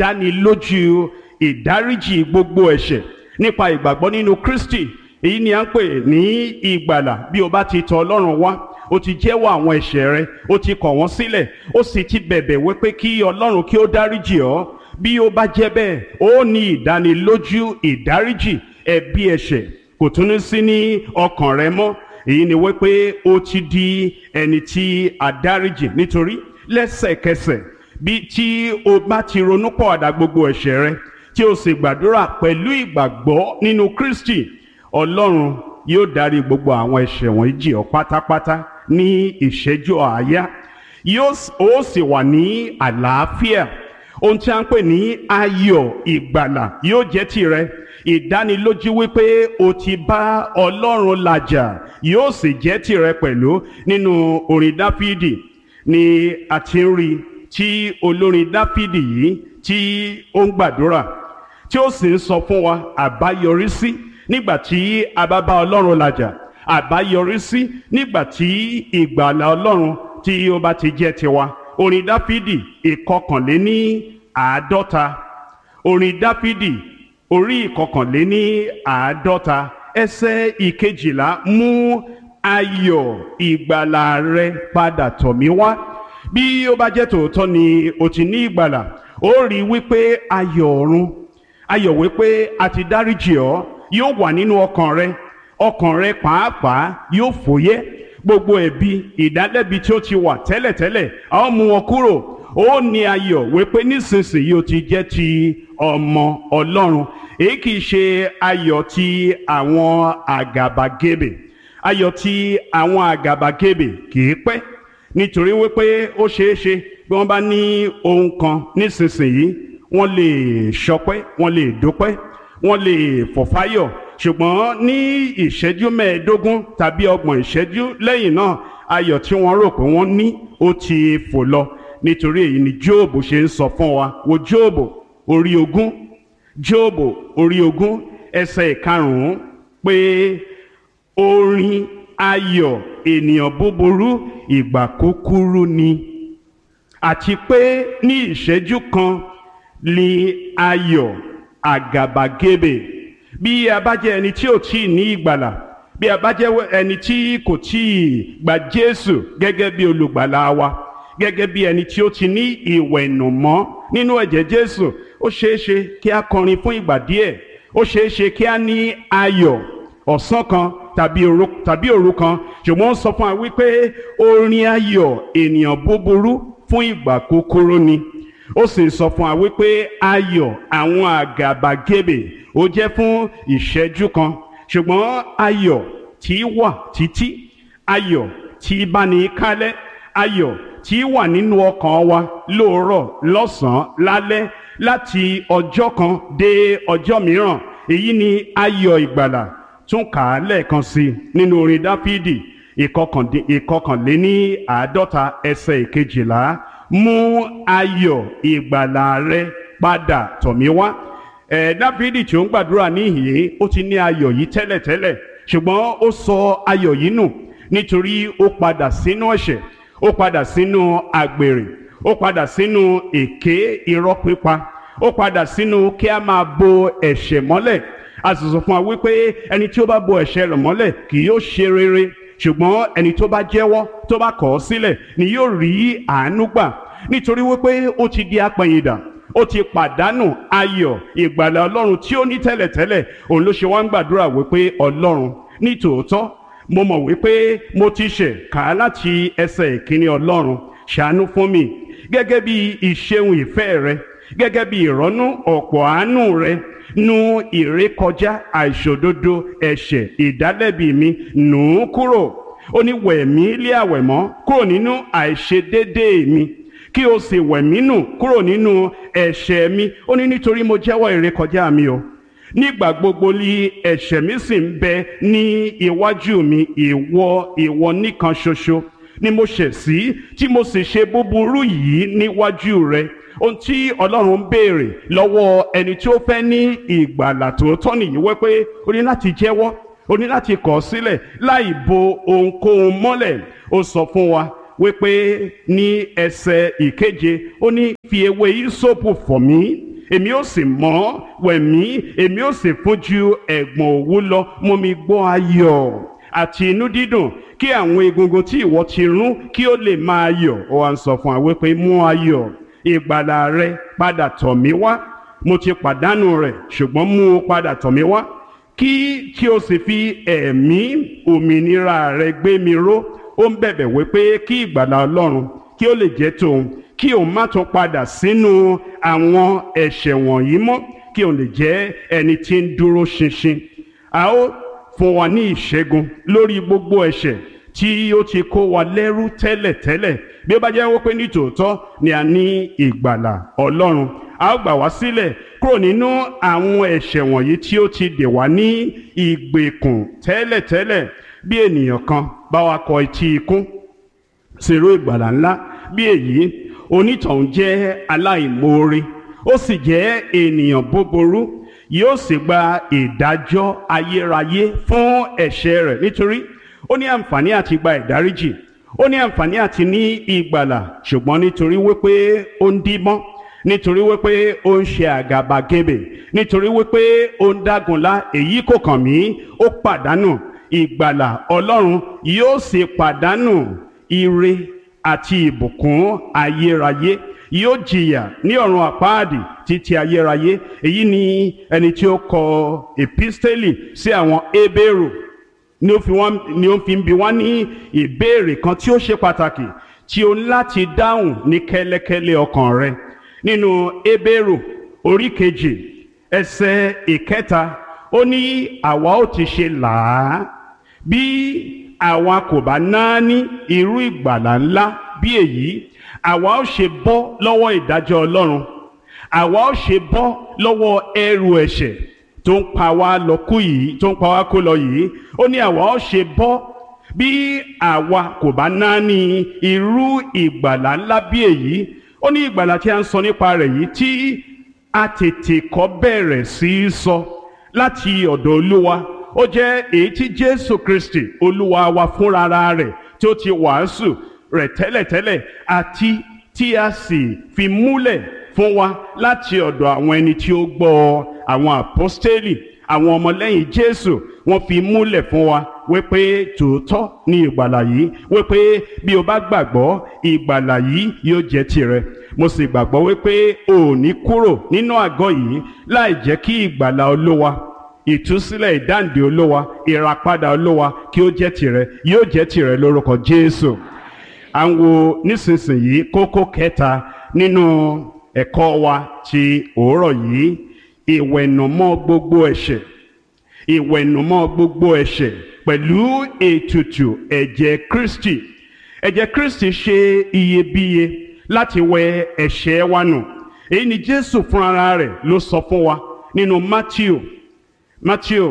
ìdánilójú ìdáríjì gbogbo ẹ̀ṣẹ̀ nípa ìgbàgbọ́ nínú Kristi, èyí ni à ń pè ní ìgbàlà. Bí o bá ti tọ̀ Ọlọ́run wá, o ti jẹ́wọ́ àwọn ẹ̀ṣẹ̀ rẹ, o ti kọ̀ wọ́n sílẹ̀, o sì ti bẹ̀bẹ̀ wípé kí Ọlọ́run kí ó dáríjì ọ́. Bí ó bá jẹ́ bẹ́ẹ̀, ó ní ìdánilójú ìdáríjì ẹ̀bi ẹ̀ṣẹ̀ kò tún ní sí ní ọkàn rẹ mọ́. Èyí ni wípé ó ti di ẹni tí a dáríjì, nítorí lẹ́sẹ̀kẹsẹ̀ bí tí o bá ti ronúpọ̀àdà gbogbo ẹ̀ṣẹ̀ rẹ tí o sì gbàdúrà pẹ̀lú ìgbàgbọ́ nínú Kristi, Ọlọ́run yóò dárí gbogbo àwọn ẹ̀ṣẹ̀ wọ̀nyí jì ọ́ pátápátá ní ìṣẹ́jú àáyá. Yóò ó sì wà ní àlàáfíà. Ohun tí a ń pè ní ayọ̀ ìgbàlà yóò jẹ́ tìrẹ. Ìdánilójú wípé o ti bá Ọlọ́run làjà yóò sì jẹ́ tìrẹ pẹ̀lú. Nínú orin Dáfídì ni a ti ń rí tí olórin Dáfídì yìí tí ó ń gbàdúrà, tí ó sì ń sọ fún wa àbáyọrísí nígbà tí a bá bá Ọlọ́run làjà, àbáyọrísí nígbà tí ìgbàlà Ọlọ́run tí ó bá ti jẹ́ tiwa. Orin Dáfídì ìkọkànléní àádọ́ta, orin Dáfídì orí ìkọkànléní àádọ́ta ẹsẹ̀ ìkejìlá, mú ayọ̀ ìgbàlà rẹ padà tọ̀ mí wá. Bí ó bá jẹ́ tòótọ́ ni o ti ní ìgbàlà, ó rí wípé ayọ̀ ọ̀run, ayọ̀ wípé a ti dáríjì ọ́ yóò wà nínú ọkàn rẹ. Ọkàn rẹ pàápàá yóò fòyẹ́. Gbogbo ẹ̀bi ìdálẹ́bi tí ó ti wà tẹ́lẹ̀tẹ́lẹ̀, a ó mú wọn kúrò. Ó ní ayọ̀ wípé nísinsìnyí o ti jẹ́ ti ọmọ Ọlọ́run. Èyí kìí ṣe ayọ̀ ti àwọn àgàbàgebè. Ayọ̀ ti àwọn àgàbàgebè kìí pẹ́, nítorí wípé ó ṣeé ṣe bí wọ́n bá ní ohun kan nísinsìnyí, wọ́n lè ṣọpẹ́, wọ́n lè dúpẹ́, wọ́n lè fọ̀fáyọ̀, ṣùgbọ́n ní ìṣẹ́jú mẹ́ẹ̀ẹ́dógún tàbí ọgbọ̀n ìṣẹ́jú lẹ́yìn náà, ayọ̀ tí wọ́n rò pé wọ́n ní ó ti fò lọ. Nítorí èyí ni Jóòbù ṣe ń sọ fún wa. Wo Jóòbù orí ogún, Jóòbù orí ogún ẹsẹ̀ ìkarùn-ún pé orin ayọ̀ ènìyàn búburú ìgbà kúkúrú ni, àti pé ní ìṣẹ́jú kan ni ayọ̀ àgàbàgebè. Bí a bá jẹ́ ẹni tí ò tí ní ìgbàlà, bí a bá jẹ́ ẹni tí kò tí gba Jésù gẹ́gẹ́ bí olùgbàlà wa, gẹ́gẹ́ bí ẹni tí ó ti ní ìwẹ̀nùmọ́ nínú ẹ̀jẹ̀ Jésù, ó ṣeéṣe kí a kọrin fún ìgbà díẹ̀, ó ṣeéṣe kí a ní ayọ̀ ọ̀sán kan tàbí òru tàbí òru kan, ṣùgbọ́n ó sọ fún wa wípé orin ayọ̀ ènìyàn búburú fún ìgbà kúkúrú ni. Ó sì sọ fún wa wípé ayọ̀ àwọn àgàbàgebè ó jẹ́ fún ìṣẹ́jú kan, ṣùgbọ́n ayọ̀ tí wà títí, ayọ̀ tí bá ní kálẹ̀, ayọ̀ tí wà nínú ọkàn wa lóòrọ̀ lọ́sàn-án lálẹ́ láti ọjọ́ kan dé ọjọ́ mìíràn. Èyí ni ayọ̀ ìgbàlà. Tún kà á lẹ́ẹ̀kan sí nínú orin Dáfídì ìkọkànléní àádọ́ta ẹsẹ̀ ìkejìlá, mú ayọ̀ ìgbàlà rẹ padà tọ̀ mí wá. Ẹ̀ Dáfídì tí ó ń gbàdúrà níhìn-ín, ó ti ní ayọ̀ yìí tẹ́lẹ̀tẹ́lẹ̀, ṣùgbọ́n ó sọ ayọ̀ yìí nù nítorí ó padà sínú ẹ̀ṣẹ̀, ó padà sínú àgbèrè, ó padà sínú èké irọ́ pípa, ó padà sínú kí a máa bo ẹ̀ṣẹ̀ mọ́lẹ̀. A sì sọ fún wa wípé ẹni tí ó bá bo ẹ̀ṣẹ̀ rẹ̀ mọ́lẹ̀ kì yóò ṣe rere, ṣùgbọ́n ẹni tó bá jẹ́wọ́, tó bá kọ̀ ọ́ sílẹ̀ ni yóò rí àánú gbà. Nítorí wípé ó ti di apẹ̀yìndà, ó ti pàdánù ayọ̀ ìgbàlà Ọlọ́run tí ó ní tẹ́lẹ̀tẹ́lẹ̀. Òun ló ṣe wá ń gbàdúrà wípé Ọlọ́run, ní tòótọ́ mo mọ̀ wípé mo ti ṣẹ̀, kà á láti ẹsẹ̀ ìkíní. Ọlọ́run, ṣàánú fún mi gẹ́gẹ́ bí ìṣeun ìfẹ́ rẹ, gẹ́gẹ́ bí ìrọ́nú ọ̀pọ̀ àánú rẹ, nu ìrékọjá àìṣòdodo ẹ̀ṣẹ̀ ìdálẹ́bi mi, nù ú kúrò. Ó ní wẹ̀ mí lé àwẹ̀mọ́ kúrò nínú àìṣedéédéé mi, kí o sì wẹ̀ mí nù kúrò nínú ẹ̀ṣẹ̀ mi. Ó ní nítorí mo jẹ́wọ́ ìrékọjá mi o, nígbà gbogbo ni ẹ̀ṣẹ̀ mi sì ń bẹ ní iwájú mi. Ìwọ ìwọ nìkan ṣoṣo ni mo ṣẹ̀ sí, tí mo sì ṣe búburú yìí níwájú rẹ. Ohun tí Ọlọ́run ń béèrè lọ́wọ́ ẹni tí ó fẹ́ ní ìgbàlà tòótọ́ nìyí, wípé o ní láti jẹ́wọ́, o ní láti kọ̀ sílẹ̀ láì bo ohunkóhun mọ́lẹ̀. Ó sọ fún wa wípé ní ẹsẹ̀ ìkeje ó ní fi ewé ìsopù fọ̀ mí èmi ó sì mọ́ wẹ̀ mí èmi ó sì fún ju ẹ̀gbọ̀n òwú lọ mú mi gbọ́ ayọ̀ àti inú dídùn kí àwọn egungun tí ìwọ ti rún kí ó lè máa yọ̀. Ó wá ń sọ fún wa wípé mú ayọ̀ ìgbàlà rẹ padà tọ̀ mí wá mo ti pàdánù rẹ̀ ṣùgbọ́n mú o padà tọ̀ mí wá kí kí o sì fi ẹ̀mí òmìnira rẹ gbé mi ró. Ó ń bẹ̀bẹ̀ wípé kí ìgbàlà Ọlọ́run kí ó lè jẹ́ tòun kí òun má tún padà sínú àwọn ẹ̀ṣẹ̀ wọ̀nyí mọ́ kí òun lè jẹ́ ẹni tí ń dúró ṣinṣin. A ó fún wa ní ìṣẹ́gun lórí gbogbo ẹ̀ṣẹ̀ tí ó ti kó wa lẹ́rú tẹ́lẹ̀tẹ́lẹ̀. Bí ó bá jẹ́ wípé ní tòótọ́ ni a ní ìgbàlà Ọlọ́run a ó gbà wá sílẹ̀ kúrò nínú àwọn ẹ̀ṣẹ̀ wọ̀nyí tí ó ti dè wá ní ìgbèkùn tẹ́lẹ̀tẹ́lẹ̀. Bí ènìyàn kan bá wa kọ etí ikún sírú ìgbàlà ńlá bí èyí onítọ̀hún jẹ́ aláìmoore ó sì jẹ́ ènìyàn búburú yóò sì gba ìdájọ́ ayérayé fún ẹ̀ṣẹ̀ rẹ̀ nítorí ó ní àǹfààní àti gba ìdáríjì ó ní àǹfààní àti ní ìgbàlà ṣùgbọ́n nítorí wípé ó ń díbọ́n nítorí wípé ó ń ṣe àgàbàgebè nítorí wípé ó ń dágunlá èyí kò kàn mí ó pàdánù ìgbàlà Ọlọ́run yóò sì pàdánù ire àti ìbùkún ayérayé yóò jìyà ní ọ̀run àpáàdì títí ayérayé. Èyí ni ẹni tí ó kọ episteli sí àwọn Hébérù ni ó fi wọ́n ni ó fi ń bi wá ní ìbéèrè kan tí ó ṣe pàtàkì tí o ní láti dáhùn ní kẹ́lẹ́kẹ́lẹ́ ọkàn rẹ. Nínú Hébérù orí kejì ẹsẹ̀ ìkẹta ó ní àwa ó ti ṣe làá bí àwa kò bá náání irú ìgbàlà ńlá bí èyí àwa ó ṣe bọ́ lọ́wọ́ ìdájọ́ Ọlọ́run àwa ó ṣe bọ́ lọ́wọ́ ẹrù ẹ̀ṣẹ̀ tó ń pa wá lọ kú yìí tó ń pa wá kó lọ yìí. Ó ní àwa ó ṣe bọ́ bí àwa kò bá náání irú ìgbàlà ńlá bí èyí. Ó ní ìgbàlà tí a ń sọ nípa rẹ̀ yìí tí a tètè kọ́ bẹ̀rẹ̀ sí í sọ láti ọ̀dọ̀ Olúwa ó jẹ́ èyí tí Jésù Kristi Olúwa wa fúnra rẹ̀ tí ó ti wàásù rẹ̀ tẹ́lẹ̀tẹ́lẹ̀ àti tí a sì fi múlẹ̀ fún wa láti ọ̀dọ̀ àwọn ẹni tí ó gbọ́ àwọn àpọ́stélì àwọn ọmọlẹ́yìn Jésù wọ́n fi múlẹ̀ fún wa wípé tòótọ́ ní ìgbàlà yìí wípé bí o bá gbàgbọ́ ìgbàlà yìí yóò jẹ́ tirẹ̀. Mo sì gbàgbọ́ wípé o ò ní kúrò nínú àgọ́ yìí láì jẹ́ kí ìgbàlà Olúwa ìtúsílẹ̀ ìdáǹdè Olúwa ìràpadà Olúwa kí ó jẹ́ tirẹ̀ yóò jẹ́ tirẹ̀ lórúkọ Jésù. À ń wo nísinsìnyí kókó kẹta nínú ẹ̀kọ́ wa ti òórọ̀ yìí ìwẹ̀nùmọ́ gbogbo ẹ̀ṣẹ̀ ìwẹ̀nùmọ́ gbogbo ẹ̀ṣẹ̀ pẹ̀lú ètùtù ẹ̀jẹ̀ Kristi. Ẹ̀jẹ̀ Kristi ṣe iyebíye láti wẹ ẹ̀ṣẹ̀ wa nù. Èyí ni Jésù fúnra rẹ̀ ló sọ fún wa nínú Mátíù Mátíù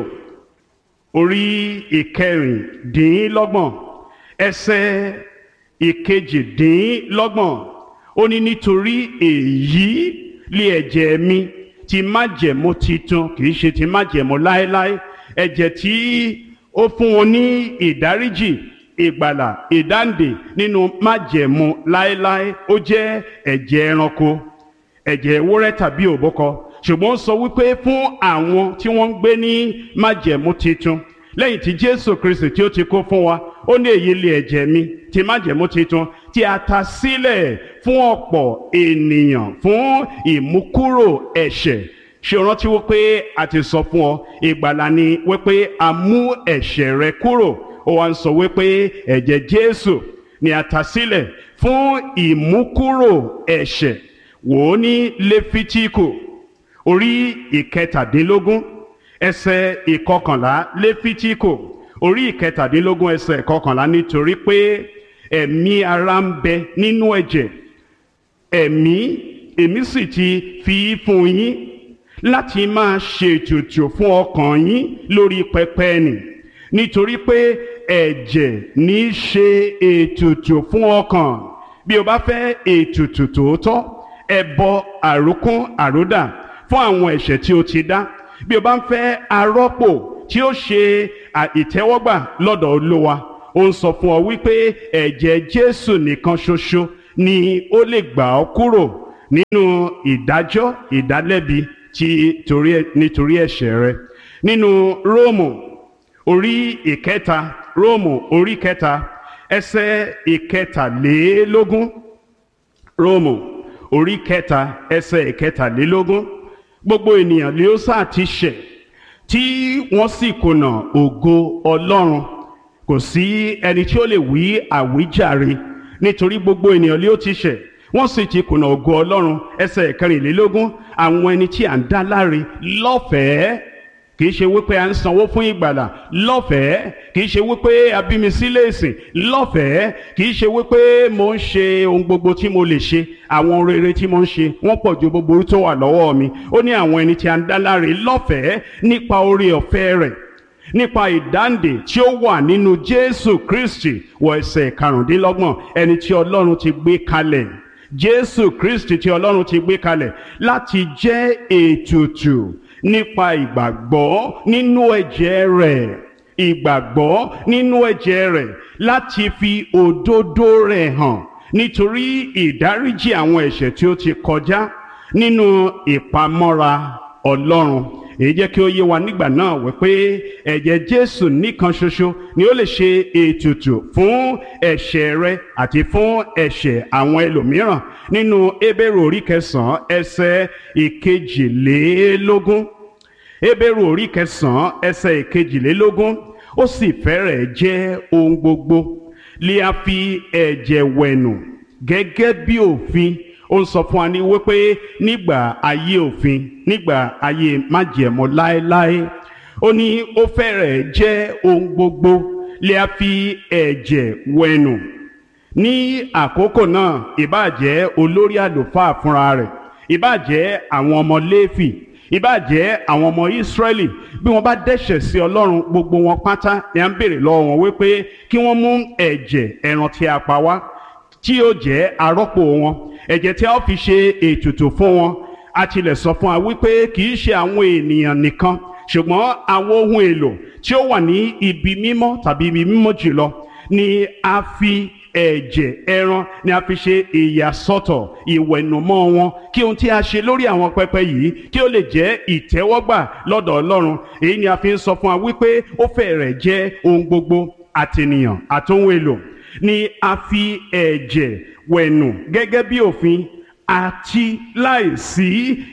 orí ìkẹrìndínlọ́gbọ̀n ẹsẹ̀ ìkejìdínlọ́gbọ̀n ó ní nítorí èyí lé ẹ̀jẹ̀ mi ti májẹ̀mú titun kì í ṣe ti májẹ̀mú láéláé ẹ̀jẹ̀ tí ó fún wọn ní ìdáríjì ìgbàlà ìdáǹdè nínú májẹ̀mú láéláé ó jẹ́ ẹ̀jẹ̀ ẹranko ẹ̀jẹ̀ ewúrẹ́ tàbí òbúkọ ṣùgbọ́n ó sọ wípé fún àwọn tí wọ́n ń gbé ní májẹ̀mú titun lẹ́yìn tí Jésù Kristi tí ó ti kó fún wa ó ní èyí lé ẹ̀jẹ̀ mi ti májẹ̀mú titun tí a ta sílẹ̀ fún ọ̀pọ̀ ènìyàn fún ìmúkúrò ẹ̀ṣẹ̀. Ṣé o rántí wípé a ti sọ fún ọ ìgbàlà ni wípé a mú ẹ̀ṣẹ̀ rẹ kúrò ó wá ń sọ wípé ẹ̀jẹ̀ Jésù ni a ta sílẹ̀ fún ìmúkúrò ẹ̀ṣẹ̀. Wò ó ní Léfítíkù orí ìkẹtàdínlógún ẹsẹ̀ ìkọkànlá Léfítíkù orí ìkẹtàdínlógún ẹsẹ̀ ìkọkànlá nítorí pé ẹ̀mí ara ń bẹ nínú ẹ̀jẹ̀ ẹ̀mí èmi sì ti fi fún yín láti máa ṣètùtù fún ọkàn yín lórí pẹpẹ nì nítorí pé ẹ̀jẹ̀ ní í ṣe ètùtù fún ọkàn. Bí o bá fẹ́ ètùtù tòótọ́ ẹbọ àrókún àródà fún àwọn ẹ̀ṣẹ̀ tí o ti dá. Bí o bá ń fẹ́ arọ́pò tí ó ṣe ìtẹ́wọ́gbà lọ́dọ̀ Olúwa ó ń sọ fún ọ wípé ẹ̀jẹ̀ Jésù nìkan ṣoṣo ni ó lè gbà ọ́ kúrò nínú ìdájọ́ ìdálẹ́bi tí torí nítorí ẹ̀ṣẹ̀ rẹ. Nínú Róòmù orí ìkẹta Róòmù orí kẹta ẹsẹ̀ ìkẹtàlélógún Róòmù orí kẹta ẹsẹ̀ ìkẹtàlélógún gbogbo ènìyàn lé ó sáà ti ṣẹ̀ tí wọ́n sì kùnà ògo Ọlọ́run, kò sí ẹni tí ó lè wí àwíjàre nítorí gbogbo ènìyàn lé ó ti ṣẹ̀ wọ́n sì ti kùnà ògo Ọlọ́run. Ẹsẹ̀ ìkẹrìnlélógún àwọn ẹni tí à ń dá láre lọ́fẹ̀ẹ́, kìí ṣe wípé à ń sanwó fún ìgbàlà, lọ́fẹ̀ẹ́. Kìí ṣe wípé a bí mi sílé ìsìn, lọ́fẹ̀ẹ́. Kìí ṣe wípé mo ń ṣe ohun gbogbo tí mo lè ṣe, àwọn rere tí mo ń ṣe wọ́n pọ̀ ju gbogbo tó wà lọ́wọ́ mi. Ó ní àwọn ẹni tí à ń dá láre lọ́fẹ̀ẹ́ nípa oore ọ̀fẹ́ rẹ̀, nípa ìdáǹdè tí ó wà nínú Jésù Kristi. Wọ ẹsẹ̀ karùndínlọ́gbọ̀n, ẹni tí Ọlọ́run ti gbé kalẹ̀, Jésù Kristi tí Ọlọ́run ti gbé kalẹ̀ láti jẹ́ ètùtù nípa ìgbàgbọ́ nínú ẹ̀jẹ̀ rẹ̀, ìgbàgbọ́ nínú ẹ̀jẹ̀ rẹ̀ láti fi òdodo rẹ̀ hàn nítorí ìdáríjì àwọn ẹ̀ṣẹ̀ tí ó ti kọjá nínú ìpamọ́ra Ọlọ́run. Èyí jẹ́ kí ó yé wa nígbà náà wípé ẹ̀jẹ̀ Jésù nìkan ṣoṣo ni ó lè ṣe ètùtù fún ẹ̀ṣẹ̀ rẹ àti fún ẹ̀ṣẹ̀ àwọn ẹlòmíràn. Nínú Hébérù orí kẹsàn-án ẹsẹ̀ ìkejìlélógún, Hébérù orí kẹsàn-án ẹsẹ̀ ìkejìlélógún, ó sì fẹ́rẹ̀ jẹ́ ohun gbogbo lè a fi ẹ̀jẹ̀ wẹ̀nù gẹ́gẹ́ bí òfin. Ó ń sọ fún wa ní wípé nígbà ayé òfin, nígbà ayé májẹ̀mú láéláé, ó ní ó fẹ́rẹ̀ jẹ́ ohun gbogbo lè a fi ẹ̀jẹ̀ wẹ̀nù. Ní àkókò náà, ìbáà jẹ́ olórí àlùfáà fúnra rẹ̀, ìbáà jẹ́ àwọn ọmọ Léfì, ìbáà jẹ́ àwọn ọmọ Ísírẹ́lì, bí wọ́n bá dẹ́ṣẹ̀ sí Ọlọ́run, gbogbo wọn pátá ni à ń béèrè lọ́wọ́ wọn wípé kí wọ́n mú ẹ̀jẹ̀ ẹran tí a pa wá tí yóò jẹ́ arọ́pò wọn, ẹ̀jẹ̀ tí a ó fi ṣe ètùtù fún wọn. A tilẹ̀ sọ fún wa wípé kì í ṣe àwọn ènìyàn nìkan, ṣùgbọ́n àwọn ohun èlò tí ó wà ní ibi mímọ́ tàbí ibi mímọ́ jùlọ ni a fi ẹ̀jẹ̀ ẹran ni a fi ṣe ìyàsọ́tọ̀ ìwẹ̀nùmọ́ wọn, kí ohun tí a ṣe lórí àwọn pẹpẹ yìí kí ó lè jẹ́ ìtẹ́wọ́gbà lọ́dọ̀ Ọlọ́run. Èyí ni a fi ń sọ fún wa wípé ó fẹ́rẹ̀ jẹ́ ohun gbogbo, àtènìyàn àtohun èlò ni a fi ẹ̀jẹ̀ wẹ̀nù gẹ́gẹ́ bí òfin, àti láìsí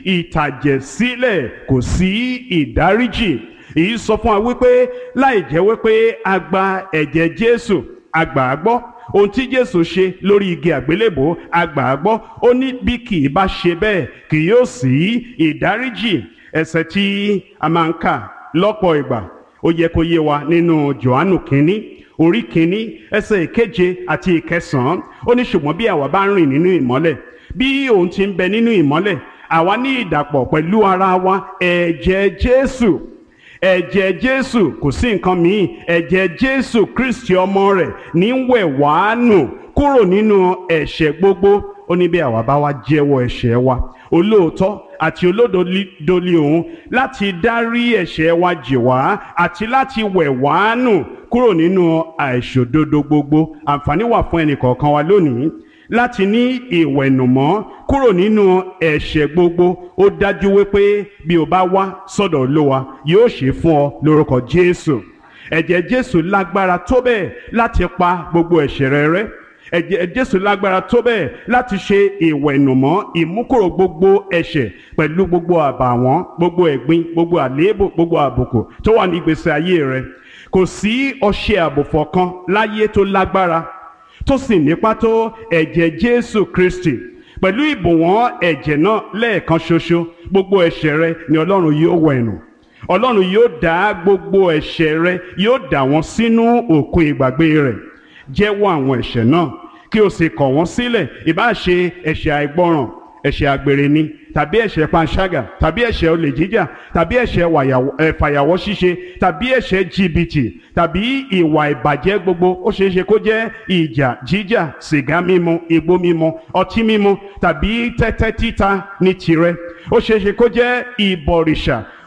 ìtàjẹ̀sílẹ̀ kò sí ìdáríjì. Èyí sọ fún wa wípé láì jẹ́ wípé a gba ẹ̀jẹ̀ Jésù, a gbà á gbọ́, ohun tí Jésù ṣe lórí igi àgbélébò a gbà á gbọ́, ó ní bí kì í bá ṣe bẹ́ẹ̀ kì yóò sí ìdáríjì. Ẹsẹ̀ tí a máa ń kà lọ́pọ̀ ìgbà ó yẹ kó yé wa nínú Jòhánù kínní orí kínní ẹsẹ̀ ìkeje àti ìkẹsàn-án. Ó ní ṣùgbọ́n bí àwa bá ń rìn nínú ìmọ́lẹ̀, bí òun ti ń bẹ nínú ìmọ́lẹ̀, àwa ní ìdàpọ̀ pẹ̀lú ara wa ẹ̀jẹ̀ Jésù. Ẹ̀jẹ̀ Jésù kò sí nǹkan míì, ẹ̀jẹ̀ Jésù Kristi ọmọ rẹ̀ ní ń wẹ̀ wá nù kúrò nínú ẹ̀ṣẹ̀ gbogbo. Ó ní bí àwa bá wá jẹ́wọ́ ẹ̀ṣẹ̀ wa, olóòótọ́ àti olódodo ni òun láti dárí ẹ̀ṣẹ̀ wa jì wá àti láti wẹ̀ wá nù kúrò nínú àìṣòdodo gbogbo. Àǹfààní wà fún ẹnì kọ̀ọ̀kan wa lónìí láti ní ìwẹ̀nùmọ́ kúrò nínú ẹ̀ṣẹ̀ gbogbo. Ó dájú wípé bí o bá wá sọ́dọ̀ Olúwa yóò ṣe fún ọ lórúkọ Jésù. Ẹ̀jẹ̀ Jésù lágbára tó bẹ́ẹ̀ láti pa gbogbo ẹ̀ṣẹ̀ rẹ rẹ́. Ẹ̀jẹ̀ Jésù lágbára tó bẹ́ẹ̀ láti ṣe ìwẹ̀nùmọ́ ìmúkúrò gbogbo ẹ̀ṣẹ̀ pẹ̀lú gbogbo àbàwọ́n, gbogbo ẹ̀gbin, gbogbo àléébù, gbogbo àbùkù tó wà ní ìgbésí ayé rẹ. Kò sí ọṣẹ àbùfọ̀ kan láyé tó lágbára tó sì nípa tó ẹ̀jẹ̀ Jésù Kristi. Pẹ̀lú ìbùwọ́n ẹ̀jẹ̀ náà lẹ́ẹ̀kan ṣoṣo, gbogbo ẹ̀ṣẹ̀ rẹ ni Ọlọ́run yóò wẹ̀nù. Ọlọ́run yóò dá gbogbo ẹ̀ṣẹ̀ rẹ, yóò dà wọ́n sínú òkun ìgbàgbé rẹ̀. Jẹ́wọ́ àwọn ẹ̀ṣẹ̀ náà kí o sì kọ̀ wọ́n sílẹ̀. Ìbá ṣe ẹ̀ṣẹ̀ àìgbọràn, ẹ̀ṣẹ̀ àgbèrè ni, tàbí ẹ̀ṣẹ̀ panṣágà, tàbí ẹ̀ṣẹ̀ olè jíjà, tàbí ẹ̀ṣẹ̀ fàyàwọ́ ṣíṣe, tàbí ẹ̀ṣẹ̀ jìbìtì, tàbí ìwà ìbàjẹ́ gbogbo. Ó ṣeé ṣe kó jẹ́ ìjà jíjà, sìgá mímu, igbó mímu, ọtí mímu, tàbí tẹ́tẹ́ títa ní tirẹ̀. Ó ṣeé ṣe kó jẹ́ ìbọ̀rìṣà.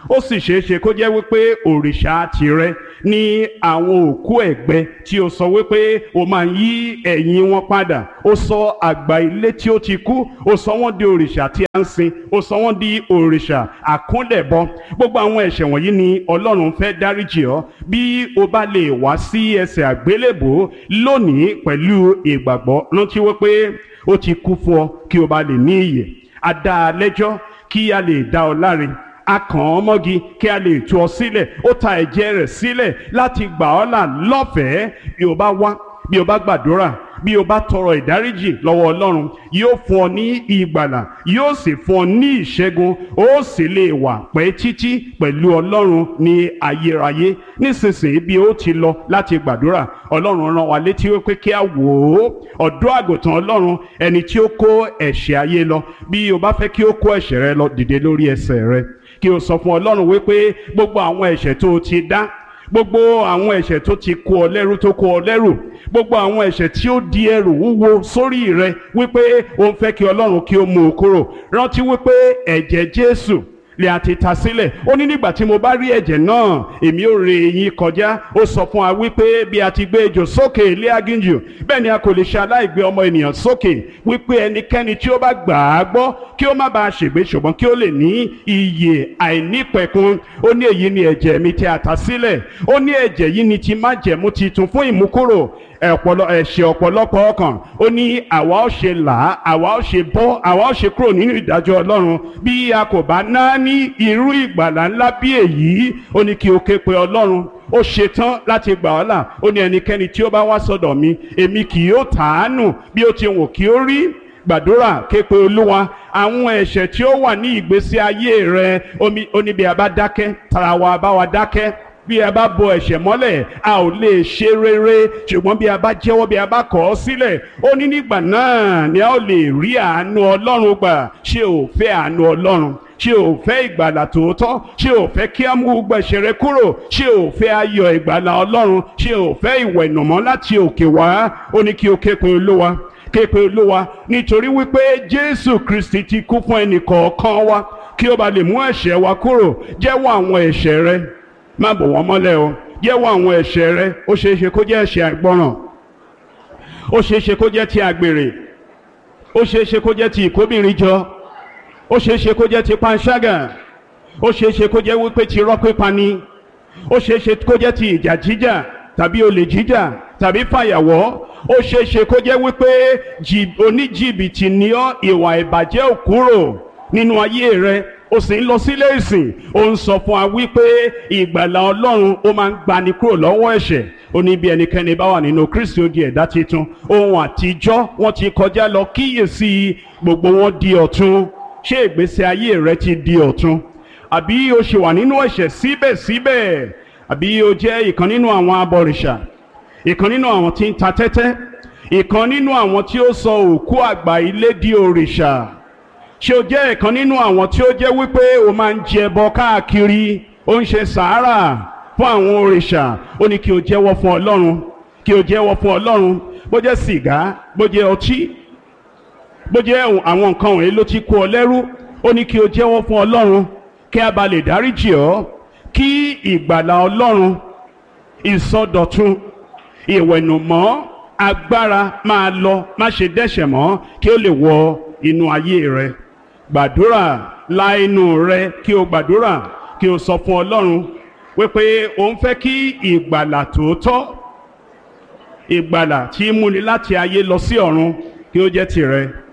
ó sì ṣeé ṣe kó jẹ́ wípé òrìṣà tirẹ̀ ní àwọn òkú ẹ̀gbẹ́ tí ó sọ wípé ó máa ń yí ẹ̀yìn wọn padà, ó sọ àgbà ilé tí ó ti kú ó sọ wọ́n di òrìṣà tí a ń sìn, ó sọ wọ́n di òrìṣà àkúnlẹ̀bọ. Gbogbo àwọn ẹ̀ṣẹ̀ wọ̀nyí ni Ọlọ́run fẹ́ dáríjì ọ́ bí o bá lè wá sí ẹsẹ̀ àgbélébùú lónìí pẹ̀lú ìgbàgbọ́. Rántí wípé ó ti kú fún ọ kí o bá lè ní ìyè, a dá a lẹ́jọ́ kí a lè dá ọ láre, a kàn ọ́ mọ́gi kí a lè tú ọ sílẹ̀, ó ta ẹ̀jẹ̀ rẹ̀ sílẹ̀ láti gbà ọ́ là lọ́fẹ̀ẹ́. Bí o bá wá, bí o bá gbàdúrà, bí o bá tọrọ ìdáríjì lọ́wọ́ Ọlọ́run, yóò fún ọ ní ìgbàlà, yóò sì fún ọ ní ìṣẹ́gun, ó sì lè wà pẹ́ títí pẹ̀lú Ọlọ́run ní ayérayé. Nísinsìnyí bí ó ti lọ láti gbàdúrà, Ọlọ́run rán wa létí wípé kí a wò ó ọ̀dọ́ àgùntàn Ọlọ́run, ẹni tí ó kó ẹ̀ṣẹ̀ ayé lọ. Bí o bá fẹ́ kí ó kó ẹ̀ṣẹ̀ rẹ lọ, dìde lórí ẹsẹ̀ rẹ kí o sọ fún Ọlọ́run wípé gbogbo àwọn ẹ̀ṣẹ̀ tó o ti dá, gbogbo àwọn ẹ̀ṣẹ̀ tó ti kó ọ lẹ́rù tó kó ọ lẹ́rù, gbogbo àwọn ẹ̀ṣẹ̀ tí ó di ẹrù wúwo sórí rẹ, wípé o ń fẹ́ kí Ọlọ́run kí ó mú o kúrò. Rántí wípé ẹ̀jẹ̀ Jésù lè àti ta sílẹ̀. Ó ní nígbà tí mo bá rí ẹ̀jẹ̀ náà, èmi ò ré yín kọjá. Ó sọ fún wa wípé bí a ti gbé ejò sókè ilé aginjù, bẹ́ẹ̀ ni a kò lè ṣe aláìgbé ọmọ ènìyàn sókè, wípé ẹnikẹ́ni tí ó bá gbà á gbọ́ kí ó má bàa ṣègbé ṣùgbọ́n kí ó lè ní ìyè àìnípẹ̀kun. Ó ní èyí ni ẹ̀jẹ̀ mi tí a ta sílẹ̀. Ó ní ẹ̀jẹ̀ yìí ni ti májẹ̀mú titun fún ìmúkúrò ẹ̀ṣẹ̀ ọ̀pọ̀lọpọ̀ ọkàn. Ó ní àwa ó ṣe là á, àwa ó ṣe bọ́, àwa ó ṣe kúrò nínú ìdájọ́ Ọlọ́run bí a kò bá ná ní irú ìgbàlà ńlá bí èyí. Ó ní kí o ké pe Ọlọ́run, ó ṣetán láti gbà ọ́ là. Ó ní ẹnikẹ́ni tí ó bá wá sọ́dọ̀ mi, èmi kì yóò tàánù bí ó ti wù kí ó rí. Gbàdúrà, ké pe Olúwa. Àwọn ẹ̀ṣẹ̀ tí ó wà ní ìgbésí ayé rẹ, ó ní bí a bá dákẹ́, tara wa bá wa dákẹ́. Bí a bá bo ẹ̀ṣẹ̀ mọ́lẹ̀, a ò lè ṣe rere, ṣùgbọ́n bí a bá jẹ́wọ́, bí a bá kọ̀ ọ́ sílẹ̀, ó ní nígbà náà ni a ó lè rí àánú Ọlọ́run gbà. Ṣé o fẹ́ àánú Ọlọ́run? Ṣé o fẹ́ ìgbàlà tòótọ́? Ṣé o fẹ́ kí a mú gbogbo ẹ̀ṣẹ̀ rẹ kúrò? Ṣé o fẹ́ ayọ̀ ìgbàlà Ọlọ́run? Ṣé o fẹ́ ìwẹ̀nùmọ́ láti òkè wá? Ó ní kí o ké pe Olúwa, ké pe Olúwa, nítorí wípé Jésù Kristi ti kú fún ẹnì kọ̀ọ̀kan wa kí ó bá lè mú ẹ̀ṣẹ̀ wa kúrò. Jẹ́wọ́ àwọn ẹ̀ṣẹ̀ rẹ, má bò wọ́n mọ́lẹ̀ o. Jẹ́wọ́ àwọn ẹ̀ṣẹ̀ rẹ. Ó ṣeé ṣe kó jẹ́ ẹ̀ṣẹ̀ àìgbọràn, ó ṣeé ṣe kó jẹ́ ti àgbèrè, ó ṣeé ṣe kó jẹ́ ti ìkóbìnrin jọ, ó ṣeé ṣe kó jẹ́ ti panṣágà, ó ṣeé ṣe kó jẹ́ wípé ti irọ́ pípa ni, ó ṣeé ṣe kó jẹ́ ti ìjà jíjà tàbí olè jíjà tàbí fàyàwọ́, ó ṣeé ṣe kó jẹ́ wípé oníjìbìtì ni ọ́, ìwà ìbàjẹ́ ò kúrò nínú ayé rẹ, ó sì ń lọ sílé ìsìn. Ó ń sọ fún wa wípé ìgbàlà Ọlọ́run ó máa ń gbani kúrò lọ́wọ́ ẹ̀ṣẹ̀. Ó ní bí ẹnikẹ́ni bá wà nínú Kristi, ó di ẹ̀dá titun, ohun àtijọ́ wọ́n ti kọjá lọ, kíyèsí gbogbo wọn di ọ̀tun. Ṣé ìgbésí ayé rẹ ti di ọ̀tun? Àbí o ṣì wà nínú ẹ̀ṣẹ̀ síbẹ̀síbẹ̀? Àbí o jẹ́ ìkan nínú àwọn abọ̀rìṣà, ìkan nínú àwọn tí ń ta tẹ́tẹ́, ìkan nínú àwọn tí ó sọ òkú àgbà ilé di òrìṣà? Ṣé o jẹ́ ìkan nínú àwọn tí ó jẹ́ wípé o máa ń jẹbọ káàkiri, ó ń ṣe sàárà fún àwọn òrìṣà? Ó ní kí o jẹ́wọ́ fún Ọlọ́run, kí o jẹ́wọ́ fún Ọlọ́run. Bó jẹ́ sìgá, bó jẹ́ ọtí, bó jẹ́ àwọn nǹkan wọ̀nyí ló ti kó ọ lẹ́rú, ó ní kí o jẹ́wọ́ fún Ọlọ́run kí a bá lè dáríjì ọ́, kí ìgbàlà Ọlọ́run, ìsọdọ̀tun, ìwẹ̀nùmọ́, agbára máa lọ, má ṣe dẹ́ṣẹ̀ mọ́, kí ó lè wọ inú ayé rẹ. Gbàdúrà, la inú rẹ kí o gbàdúrà, kí o sọ fún Ọlọ́run wípé o ń fẹ́ kí ìgbàlà tòótọ́, ìgbàlà tí múni láti ayé lọ sí ọ̀run, kí ó jẹ́ tìrẹ.